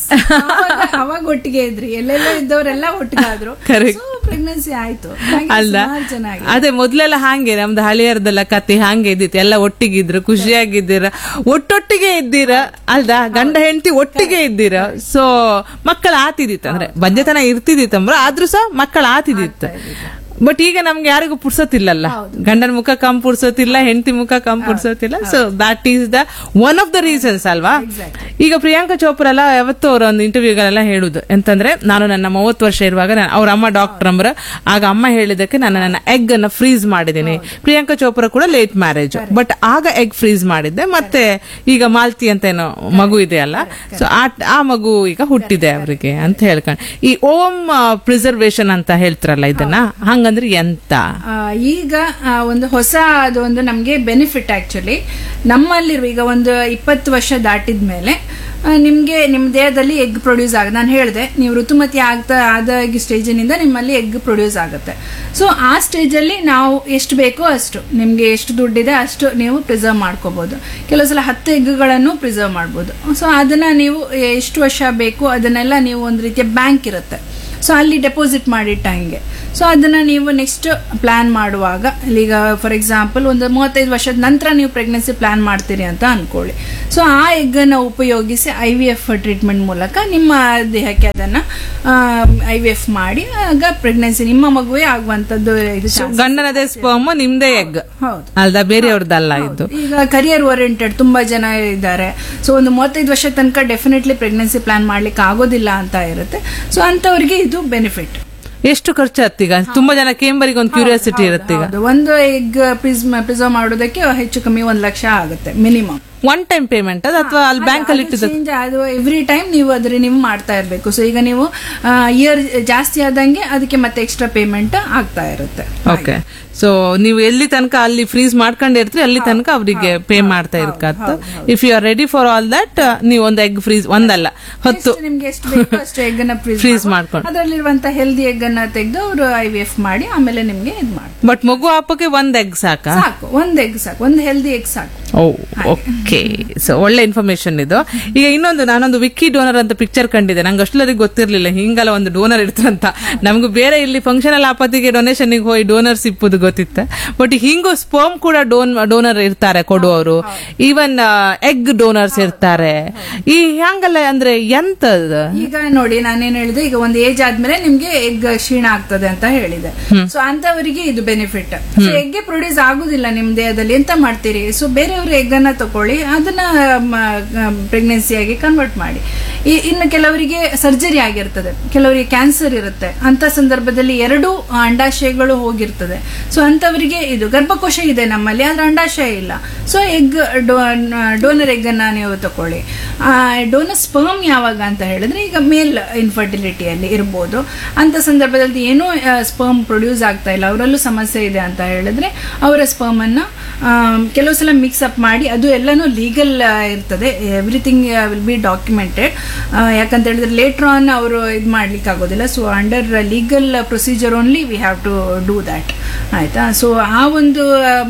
ಅವಾಗ ಒಟ್ಟಿಗೆ ಇದ್ರಿ, ಎಲ್ಲೆಲ್ಲ ಇದ್ದವರೆಲ್ಲ ಒಟ್ಟಿಗೆ ಆದ್ರು, ಪ್ರೆಗ್ನೆನ್ಸಿ ಆಯ್ತು. ಅಲ್ಲ ಅದೇ ಮೊದ್ಲೆಲ್ಲ ಹಾಗೆ ನಮ್ದು ಹಳಿಯರದೆಲ್ಲ ಕತೆ ಹಾಗೆ ಇದ್ದಿತ್ತು, ಎಲ್ಲ ಒಟ್ಟಿಗಿದ್ರು, ಖುಷಿಯಾಗಿದ್ದೀರ, ಒಟ್ಟೊಟ್ಟಿಗೆ ಇದ್ದೀರ ಅಲ್ದ, ಗಂಡ ಹೆಂಡತಿ ಒಟ್ಟಿಗೆ ಇದ್ದೀರ. ಸೊ ಮಕ್ಕಳ ಆತಿದಿತ್ತು, ಅಂದ್ರೆ ಬಂಜೆತನ ಇರ್ತಿದಿತ್ತಂಬ್ರ ಆದ್ರೂ ಸಹ ಮಕ್ಕಳ ಆತಿದಿತ್ತು. ಬಟ್ ಈಗ ನಮ್ಗೆ ಯಾರಿಗೂ ಪುರ್ಸೋತಿಲ್ಲಲ್ಲ, ಗಂಡನ ಮುಖ ಕಮ್ ಪುರ್ಸೋತಿಲ್ಲ, ಹೆಂಡತಿ ಮುಖ come ಪುರ್ಸೋತಿಲ್ಲ. So that is the one of the reasons ಅಲ್ವಾ. ಈಗ ಪ್ರಿಯಾಂಕಾ ಚೋಪ್ರಾ ಎಲ್ಲ ಯಾವತ್ತೂ ಅವರ ಒಂದು ಇಂಟರ್ವ್ಯೂಗಳೆಲ್ಲ ಹೇಳುದು ಎಂತಂದ್ರೆ, ನಾನು ನನ್ನ ಮೂವತ್ತು ವರ್ಷ ಇರುವಾಗ ಅವ್ರ ಅಮ್ಮ ಡಾಕ್ಟರ್ ಅಂಬ್ರ, ಆಗ ಅಮ್ಮ ಹೇಳಿದಕ್ಕೆ ನಾನು ನನ್ನ ಎಗ್ ಅನ್ನ ಫ್ರೀಸ್ ಮಾಡಿದ್ದೀನಿ. ಪ್ರಿಯಾಂಕಾ ಚೋಪ್ರಾ ಕೂಡ ಲೇಟ್ ಮ್ಯಾರೇಜ್, ಬಟ್ ಆಗ ಎಗ್ ಫ್ರೀಸ್ ಮಾಡಿದ್ದೆ. ಮತ್ತೆ ಈಗ ಮಾಲ್ತಿ ಅಂತ ಏನೋ ಮಗು ಇದೆ ಅಲ್ಲ, ಸೊ ಆ ಮಗು ಈಗ ಹುಟ್ಟಿದೆ ಅವರಿಗೆ ಅಂತ ಹೇಳ್ಕೊಂಡು. ಈ ಓಮ್ ಪ್ರಿಸರ್ವೇಶನ್ ಅಂತ ಹೇಳ್ತಾರಲ್ಲ, ಇದನ್ನ ಹಂಗ ಅಂದ್ರೆ ಎಂತ? ಈಗ ಒಂದು ಹೊಸ ಅದು ಒಂದು ನಮ್ಗೆ ಬೆನಿಫಿಟ್. ಆಕ್ಚುಲಿ ನಮ್ಮಲ್ಲಿರುವ ಈಗ ಒಂದು ಇಪ್ಪತ್ತು ವರ್ಷ ದಾಟಿದ ಮೇಲೆ ನಿಮ್ಗೆ ನಿಮ್ ದೇಹದಲ್ಲಿ ಎಗ್ ಪ್ರೊಡ್ಯೂಸ್ ಆಗ, ನಾನು ಹೇಳಿದೆ ನೀವು ಋತುಮತಿ ಆಗ್ತಾ ಆದ ಸ್ಟೇಜಿನಿಂದ ನಿಮ್ಮಲ್ಲಿ ಎಗ್ ಪ್ರೊಡ್ಯೂಸ್ ಆಗುತ್ತೆ. ಸೊ ಆ ಸ್ಟೇಜಲ್ಲಿ ನಾವು ಎಷ್ಟು ಬೇಕೋ ಅಷ್ಟು, ನಿಮ್ಗೆ ಎಷ್ಟು ದುಡ್ಡಿದೆ ಅಷ್ಟು ನೀವು ಪ್ರಿಸರ್ವ್ ಮಾಡ್ಕೋಬಹುದು. ಕೆಲವು ಸಲ ಹತ್ತು ಎಗ್ಗಳನ್ನು ಪ್ರಿಸರ್ವ್ ಮಾಡ್ಬೋದು. ಸೊ ಅದನ್ನ ನೀವು ಎಷ್ಟು ವರ್ಷ ಬೇಕು ಅದನ್ನೆಲ್ಲ ನೀವು ಒಂದು ರೀತಿಯ ಬ್ಯಾಂಕ್ ಇರುತ್ತೆ, ಸೊ ಅಲ್ಲಿ ಡೆಪಾಸಿಟ್ ಮಾಡಿಟ್ಟ ಹಂಗೆ. ಸೊ ಅದನ್ನ ನೀವು ನೆಕ್ಸ್ಟ್ ಪ್ಲಾನ್ ಮಾಡುವಾಗ, ಈಗ ಫಾರ್ ಎಕ್ಸಾಂಪಲ್ ಒಂದು ಮೂವತ್ತೈದು ವರ್ಷದ ನಂತರ ನೀವು ಪ್ರೆಗ್ನೆನ್ಸಿ ಪ್ಲಾನ್ ಮಾಡ್ತೀರಿ ಅಂತ ಅನ್ಕೊಳ್ಳಿ. ಸೊ ಆ ಎಗ್ ಅನ್ನ ಉಪಯೋಗಿಸಿ ಐ ವಿ ಎಫ್ ಟ್ರೀಟ್ಮೆಂಟ್ ಮೂಲಕ ನಿಮ್ಮ ದೇಹಕ್ಕೆ ಅದನ್ನ ಐ ವಿ ಎಫ್ ಮಾಡಿ ಆಗ ಪ್ರೆಗ್ನೆನ್ಸಿ ನಿಮ್ಮ ಮಗುವೇ ಆಗುವಂತದ್ದು. ಗಂಡನದೇ ಸ್ಪರ್ಮ್ ನಿಮ್ದೇ ಎಗ್ ಅಲ್ದ, ಬೇರೆಯವ್ರದ್ದಲ್ಲ ಇದು. ಈಗ ಕರಿಯರ್ ಓರಿಯೆಂಟೆಡ್ ತುಂಬಾ ಜನ ಇದ್ದಾರೆ. ಸೊ ಒಂದು ಮೂವತ್ತೈದು ವರ್ಷ ತನಕ ಡೆಫಿನೆಟ್ಲಿ ಪ್ರೆಗ್ನೆನ್ಸಿ ಪ್ಲಾನ್ ಮಾಡ್ಲಿಕ್ಕೆ ಆಗೋದಿಲ್ಲ ಅಂತ ಇರುತ್ತೆ. ಸೊ ಅಂತವರಿಗೆ ಇದು ಬೆನಿಫಿಟ್. ಎಷ್ಟು ಖರ್ಚು ಈಗ? ತುಂಬಾ ಜನ ಕೇಂಬರಿಗೆ ಒಂದು ಕ್ಯೂರಿಯಾಸಿಟಿ ಇರುತ್ತೆ. ಈಗ ಒಂದು ಎಗ್ ಪ್ರಿಸರ್ವ್ ಮಾಡೋದಕ್ಕೆ ಹೆಚ್ಚು ಕಮ್ಮಿ ಒಂದ್ ಲಕ್ಷ ಆಗುತ್ತೆ ಮಿನಿಮಮ್. ಒನ್ ಟೈಮ್ ಪೇಮೆಂಟ್ ಅದು, ಅಥವಾ ಅಲ್ಲಿ ಬ್ಯಾಂಕ್ ಅಲ್ಲಿ ಇಟ್ಟಿದ್ದು ಅದು ಎವ್ರಿ ಟೈಮ್ ನೀವು ಅದ್ರ ನೀವು ಮಾಡ್ತಾ ಇರಬೇಕು. ಸೊ ಈಗ ನೀವು ಇಯರ್ ಜಾಸ್ತಿ ಆದಂಗೆ ಅದಕ್ಕೆ ಮತ್ತೆ ಎಕ್ಸ್ಟ್ರಾ ಪೇಮೆಂಟ್ ಆಗ್ತಾ ಇರುತ್ತೆ. ಓಕೆ. ಸೊ ನೀವು ಎಲ್ಲಿ ತನಕ ಅಲ್ಲಿ ಫ್ರೀಸ್ ಮಾಡ್ಕೊಂಡಿರ್ತೀರಿ ಅಲ್ಲಿ ತನಕ ಅವರಿಗೆ ಪೇ ಮಾಡ್ತಾ ಇರ್ಕತ್ತ. If you are ready for all that, ನೀವು ಒಂದು ಎಗ್ ಫ್ರೀಸ್ ಒಂದಲ್ಲ ಹತ್ತು ನಿಮ್ಗೆ ಎಷ್ಟು ಬೇಕು ಅಷ್ಟು ಎಗ್ ಅನ್ನ ಫ್ರೀಸ್ ಮಾಡ್ಕೊಂಡು ಅದರಲ್ಲಿರುವಂತ ಹೆಲ್ದಿ ಎಗ್ ಅನ್ನ ತೆಗೆದು ಅವರು ಐ ವಿ ಎಫ್ ಮಾಡಿ ಆಮೇಲೆ ನಿಮ್ಗೆ ಇದು ಮಾಡಿ. ಬಟ್ ಮಗು ಹಾಪಕ್ಕೆ ಒಂದ್ ಎಗ್ ಸಾಕಾ? ಸಾಕು, ಒಂದ್ ಎಗ್ ಸಾಕು, ಒಂದು ಹೆಲ್ದಿ ಎಗ್ ಸಾಕು. ಓ ಓಕೆ. ಸೊ ಒಳ್ಳೆ ಇನ್ಫಾರ್ಮೇಶನ್ ಇದು. ಈಗ ಇನ್ನೊಂದು, ನಾನೊಂದು ವಿಕ್ಕಿ ಡೋನರ್ ಅಂತ ಪಿಕ್ಚರ್ ಕಂಡಿದ್ದೆ, ನಂಗೆ ಅಷ್ಟೊತ್ತಿಗೆ ಗೊತ್ತಿರ್ಲಿಲ್ಲ ಹಿಂಗಲ್ಲ ಒಂದು ಡೋನರ್ ಇರ್ತಾರಂತ. ನಮ್ಗೆ ಬೇರೆ ಇಲ್ಲಿ ಫಂಕ್ಷನಲ್ ಆಪತ್ತಿಗೆ ಡೊನೇಷನ್ ಹೋಗಿ ಡೋನರ್ಸ್ ಇಪ್ಪುದು ಗೊತ್ತಿತ್ತ, ಬಟ್ ಹಿಂಗು ಸ್ಪರ್ಮ್ ಕೂಡ ಡೋನ್ ಡೋನರ್ ಇರ್ತಾರೆ ಕೊಡುವವರು, ಈವನ್ ಎಗ್ ಡೋನರ್ಸ್ ಇರ್ತಾರೆ. ಈ ಹಂಗಲ್ಲ ಅಂದ್ರೆ ಎಂತ? ಈಗ ನೋಡಿ ನಾನೇನ್ ಹೇಳಿದೆ, ಈಗ ಒಂದು ಏಜ್ ಆದ್ಮೇಲೆ ನಿಮ್ಗೆ ಎಗ್ ಕ್ಷೀಣ ಆಗ್ತದೆ ಅಂತ ಹೇಳಿದೆ. ಸೊ ಅಂತವರಿಗೆ ಇದು ಬೆನಿಫಿಟ್. ಎಗ್ಗೆ ಪ್ರೊಡ್ಯೂಸ್ ಆಗುದಿಲ್ಲ ನಿಮ್ ದೇಹದಲ್ಲಿ, ಎಂತ ಮಾಡ್ತೀರಿ? ಸೊ ಬೇರೆಯವ್ರ ಎಗ್ ಅನ್ನ ತಕೊಳ್ಳಿ, ಅದನ್ನ ಪ್ರೆಗ್ನೆನ್ಸಿ ಆಗಿ ಕನ್ವರ್ಟ್ ಮಾಡಿ. ಈ- ಇನ್ನು ಕೆಲವರಿಗೆ ಸರ್ಜರಿ ಆಗಿರ್ತದೆ, ಕೆಲವರಿಗೆ ಕ್ಯಾನ್ಸರ್ ಇರುತ್ತೆ, ಅಂತ ಸಂದರ್ಭದಲ್ಲಿ ಎರಡು ಅಂಡಾಶಯಗಳು ಹೋಗಿರ್ತದೆ. ಸೊ ಅಂತವರಿಗೆ ಇದು ಗರ್ಭಕೋಶ ಇದೆ ನಮ್ಮಲ್ಲಿ, ಆದ್ರೆ ಅಂಡಾಶಯ ಇಲ್ಲ. ಸೊ ಎಗ್ ಡೋನರ್ ಎಗ್ ಅನ್ನ ನೀವು ತಕೊಳ್ಳಿ. ಡೋನರ್ ಸ್ಪರ್ಮ್ ಯಾವಾಗ ಅಂತ ಹೇಳಿದ್ರೆ, ಈಗ ಮೇಲ್ ಇನ್ಫರ್ಟಿಲಿಟಿಯಲ್ಲಿ ಇರ್ಬೋದು, ಅಂತ ಸಂದರ್ಭದಲ್ಲಿ ಏನೂ ಸ್ಪರ್ಮ್ ಪ್ರೊಡ್ಯೂಸ್ ಆಗ್ತಾ ಇಲ್ಲ, ಅವರಲ್ಲೂ ಸಮಸ್ಯೆ ಇದೆ ಅಂತ ಹೇಳಿದ್ರೆ ಅವರ ಸ್ಪರ್ಮ್ ಅನ್ನ ಕೆಲವು ಸಲ ಮಿಕ್ಸ್ ಅಪ್ ಮಾಡಿ, ಅದು ಎಲ್ಲಾನು ಲೀಗಲ್ ಇರ್ತದೆ, ಎವ್ರಿಥಿಂಗ್ ವಿಲ್ ಬಿ ಡಾಕ್ಯುಮೆಂಟೆಡ್. ಯಾಕಂತ ಹೇಳಿದ್ರೆ ಲೇಟರ್ ಆನ್ ಅವರು ಇದು ಮಾಡ್ಲಿಕ್ಕೆ ಆಗೋದಿಲ್ಲ. So under legal procedure only we have to do that, ಆಯ್ತಾ? ಸೊ ಆ ಒಂದು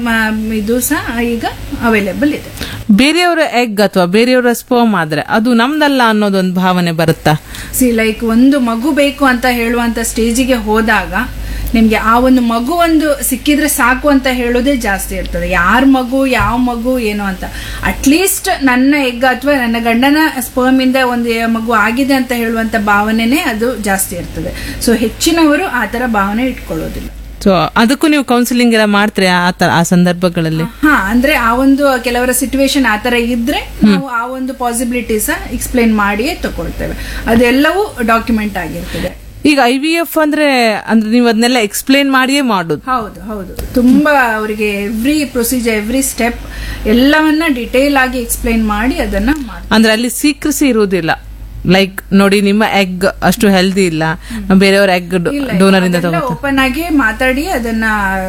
ಇದು ಸಹ ಈಗ ಅವೈಲೇಬಲ್ ಇದೆ. ಬೇರೆಯವರ ಎಗ್ ಅಥವಾ ಬೇರೆಯವರ ಸ್ಪರ್ಮ್ ಆದ್ರೆ ಅದು ನಮ್ದಲ್ಲ ಅನ್ನೋದೊಂದು ಭಾವನೆ ಬರುತ್ತಾ? ಸಿ ಲೈಕ್ ಒಂದು ಮಗು ಬೇಕು ಅಂತ ಹೇಳುವಂತ ಸ್ಟೇಜಿಗೆ ಹೋದಾಗ ನಿಮ್ಗೆ ಆ ಒಂದು ಮಗು ಒಂದು ಸಿಕ್ಕಿದ್ರೆ ಸಾಕು ಅಂತ ಹೇಳೋದೇ ಜಾಸ್ತಿ ಇರ್ತದೆ. ಯಾರ ಮಗು, ಯಾವ ಮಗು, ಏನು ಅಂತ. ಅಟ್ಲೀಸ್ಟ್ ನನ್ನ ಎಗ್ ಅಥವಾ ನನ್ನ ಗಂಡನ ಸ್ಪರ್ಮ್ ಇಂದ ಒಂದು ಮಗು ಆಗಿದೆ ಅಂತ ಹೇಳುವಂತ ಭಾವನೆನೇ ಅದು ಜಾಸ್ತಿ ಇರ್ತದೆ. ಸೊ ಹೆಚ್ಚಿನವರು ಆ ತರ ಭಾವನೆ ಇಟ್ಕೊಳ್ಳೋದಿಲ್ಲ. ಸೊ ಅದಕ್ಕೂ ನೀವು ಕೌನ್ಸಿಲಿಂಗ್ ಎಲ್ಲ ಮಾಡ್ತೀರಿ ಆ ಸಂದರ್ಭಗಳಲ್ಲಿ? ಹಾ, ಅಂದ್ರೆ ಆ ಒಂದು ಕೆಲವರ ಸಿಚುವೇಶನ್ ಆ ತರ ಇದ್ರೆ ನಾವು ಆ ಒಂದು ಪಾಸಿಬಿಲಿಟೀಸ್ ಎಕ್ಸ್ಪ್ಲೈನ್ ಮಾಡಿಯೇ ತಗೊಳ್ತೇವೆ. ಅದೆಲ್ಲವೂ ಡಾಕ್ಯುಮೆಂಟ್ ಆಗಿರ್ತದೆ. ಈಗ ಐ ವಿ ಎಫ್ ಅಂದ್ರೆ ಅಂದ್ರೆ ನೀವು ಅದನ್ನೆಲ್ಲ ಎಕ್ಸ್ಪ್ಲೇನ್ ಮಾಡಿಯೇ ಮಾಡೋದು? ಹೌದು ಹೌದು, ತುಂಬಾ ಅವರಿಗೆ ಎವ್ರಿ ಪ್ರೊಸೀಜರ್, ಎವ್ರಿ ಸ್ಟೆಪ್ ಎಲ್ಲವನ್ನ ಡಿಟೇಲ್ ಆಗಿ ಎಕ್ಸ್ಪ್ಲೈನ್ ಮಾಡಿ ಅದನ್ನ ಮಾಡ್ತಾರೆ. ಅಂದ್ರೆ ಅಲ್ಲಿ ಸೀಕ್ರೆಸಿ ಇರುವುದಿಲ್ಲ, ಲೈಕ್ ನೋಡಿ ನಿಮ್ಮ ಎಗ್ ಅಷ್ಟು ಹೆಲ್ದಿ ಇಲ್ಲ, ಬೇರೆಯವ್ರ ಎಗ್ ಡೋನರ್ ಇಂದ ತಗೋ ಓಪನ್ ಆಗಿ ಮಾತಾಡಿ ಅದನ್ನ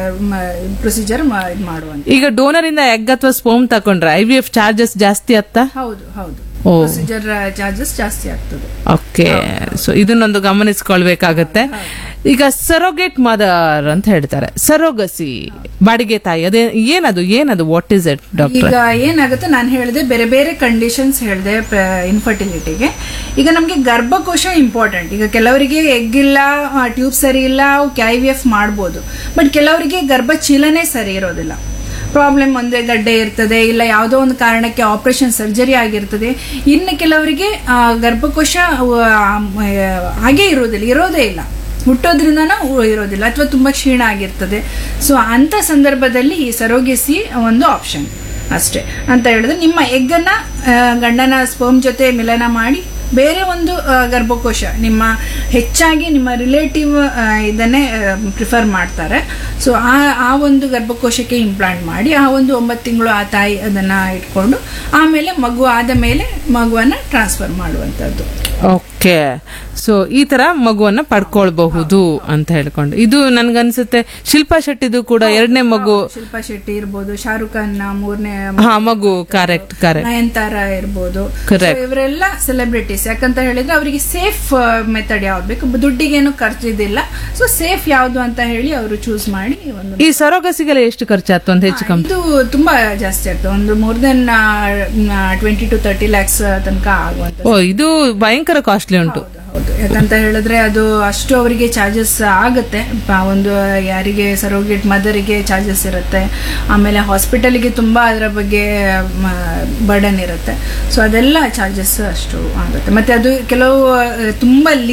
ಪ್ರೊಸೀಜರ್ ಮಾಡುವಂತ. ಈಗ ಡೋನರ್ ಇಂದ ಎಗ್ ಅಥವಾ ಸ್ಪರ್ಮ್ ತಕೊಂಡ್ರೆ ಐ ವಿ ಎಫ್ ಚಾರ್ಜಸ್ ಜಾಸ್ತಿ ಆಗ್ತಾ? ಹೌದು ಹೌದು, ಓ. ಪ್ರೊಸೀಜರ್ ಚಾರ್ಜಸ್ ಜಾಸ್ತಿ ಆಗ್ತದೆ. ಓಕೆ, ಸೊ ಇದನ್ನೊಂದು ಗಮನಿಸಿಕೊಳ್ಬೇಕಾಗತ್ತೆ. ಈಗ ಸರೋಗೇಟ್ ಮದರ್ ಅಂತ ಹೇಳ್ತಾರೆ, ಸರೋಗಸಿ ಬಾಡಿಗೆ ತಾಯಿ, ಅದೇ ಏನದು ಏನದು ವಾಟ್ ಇಸ್ ಇಟ್ ಡಾಕ್ಟರ್? ಈಗ ಏನಾಗುತ್ತೆ, ನಾನು ಹೇಳಿದೆ ಬೇರೆ ಬೇರೆ ಕಂಡೀಷನ್ಸ್ ಹೇಳಿದೆ ಇನ್ಫರ್ಟಿಲಿಟಿಗೆ. ಈಗ ನಮ್ಗೆ ಗರ್ಭಕೋಶ ಇಂಪಾರ್ಟೆಂಟ್. ಈಗ ಕೆಲವರಿಗೆ ಎಗ್ ಇಲ್ಲ, ಟ್ಯೂಬ್ ಸರಿ ಇಲ್ಲ, ಅವಕ್ಕೆ ಐ ವಿ ಎಫ್ ಮಾಡ್ಬೋದು. ಬಟ್ ಕೆಲವರಿಗೆ ಗರ್ಭಚೀಲನೆ ಸರಿ ಇರೋದಿಲ್ಲ, ಪ್ರಾಬ್ಲಮ್ ಒಂದೇ ಗಡ್ಡೆ ಇರ್ತದೆ, ಇಲ್ಲ ಯಾವುದೋ ಒಂದು ಕಾರಣಕ್ಕೆ ಆಪರೇಷನ್ ಸರ್ಜರಿ ಆಗಿರ್ತದೆ. ಇನ್ನು ಕೆಲವರಿಗೆ ಗರ್ಭಕೋಶ ಹಾಗೆ ಇರೋದಿಲ್ಲ, ಇರೋದೇ ಇಲ್ಲ, ಹುಟ್ಟೋದ್ರಿಂದನೂ ಇರೋದಿಲ್ಲ, ಅಥವಾ ತುಂಬಾ ಕ್ಷೀಣ ಆಗಿರ್ತದೆ. ಸೊ ಅಂತ ಸಂದರ್ಭದಲ್ಲಿ ಈ ಸರೋಗೆಸಿ ಒಂದು ಆಪ್ಷನ್ ಅಷ್ಟೇ. ಅಂತ ಹೇಳಿದ್ರೆ ನಿಮ್ಮ ಎಗ್ ಅನ್ನ ಗಂಡನ ಸ್ಪರ್ಮ್ ಜೊತೆ ಮಿಲನ ಮಾಡಿ ಬೇರೆ ಒಂದು ಗರ್ಭಕೋಶ, ನಿಮ್ಮ ಹೆಚ್ಚಾಗಿ ನಿಮ್ಮ ರಿಲೇಟಿವ್ ಇದನ್ನೇ ಪ್ರಿಫರ್ ಮಾಡ್ತಾರೆ. ಸೊ ಆ ಆ ಒಂದು ಗರ್ಭಕೋಶಕ್ಕೆ ಇಂಪ್ಲಾಂಟ್ ಮಾಡಿ ಆ ಒಂದು ಒಂಬತ್ತು ತಿಂಗಳು ಆ ತಾಯಿ ಅದನ್ನ ಇಟ್ಕೊಂಡು ಆಮೇಲೆ ಮಗು ಆದ ಮೇಲೆ ಮಗುವನ್ನ ಟ್ರಾನ್ಸ್ಫರ್ ಮಾಡುವಂತದ್ದು. ಓಕೆ, ಸೊ ಈ ತರ ಮಗುವನ್ನ ಪಡ್ಕೊಳ್ಬಹುದು ಅಂತ ಹೇಳ್ಕೊಂಡು. ಇದು ನನ್ಗನ್ಸುತ್ತೆ ಶಿಲ್ಪಾ ಶೆಟ್ಟಿದು ಕೂಡ ಎರಡನೇ ಮಗು, ಶಿಲ್ಪಾ ಶೆಟ್ಟಿ ಇರ್ಬೋದು, ಶಾರುಖ್ ಖಾನ್ ಮೂರನೇ ಹಾ ಮಗು, ಕರೆಕ್ಟ್ ಕರೆಕ್ಟ್, ನಯನತಾರ ಇರ್ಬೋದು, Correct. ಇವರೆಲ್ಲ ಸೆಲೆಬ್ರಿಟೀಸ್. ಯಾಕಂತ ಹೇಳಿದ್ರೆ ಅವರಿಗೆ ಸೇಫ್ ಮೆಥಡ್ ಯಾವ್ದು ಬೇಕು, ದುಡ್ಡಿಗೇನು ಖರ್ಚಿದಿಲ್ಲ. ಸೊ ಸೇಫ್ ಯಾವ್ದು ಅಂತ ಹೇಳಿ ಅವರು ಚೂಸ್ ಮಾಡಿ ಒಂದು. ಈ ಸರೋಗಸಿಗೆಲ್ಲ ಎಷ್ಟು ಖರ್ಚಾಯ್ತು ಅಂತ ಹೆಚ್ಚು ಕಮ್ಮಿ? ಇದು ತುಂಬಾ ಜಾಸ್ತಿ ಆಗ್ತದೆ, ಒಂದು more than twenty two thirty lakhs ತನಕ ಆಗುವಂತ. ಓ, ಇದು ಭಯಂಕರ ಕಾಸ್ಟ್ಲಿ ಉಂಟು. ಹೌದು, ಯಾಕಂತ ಹೇಳಿದ್ರೆ ಅದು ಅಷ್ಟು ಅವರಿಗೆ ಚಾರ್ಜಸ್ ಆಗುತ್ತೆ. ಒಂದು ಯಾರಿಗೆ ಸರೋಗೇಟ್ ಮದರಿಗೆ ಚಾರ್ಜಸ್ ಇರುತ್ತೆ, ಆಮೇಲೆ ಹಾಸ್ಪಿಟಲ್ಗೆ ತುಂಬಾ ಅದರ ಬಗ್ಗೆ ಬರ್ಡನ್ ಇರುತ್ತೆ. ಸೊ ಅದೆಲ್ಲ ಚಾರ್ಜಸ್ ಅಷ್ಟು ಆಗುತ್ತೆ. ಮತ್ತೆ ಅದು ಕೆಲವು ತುಂಬಾ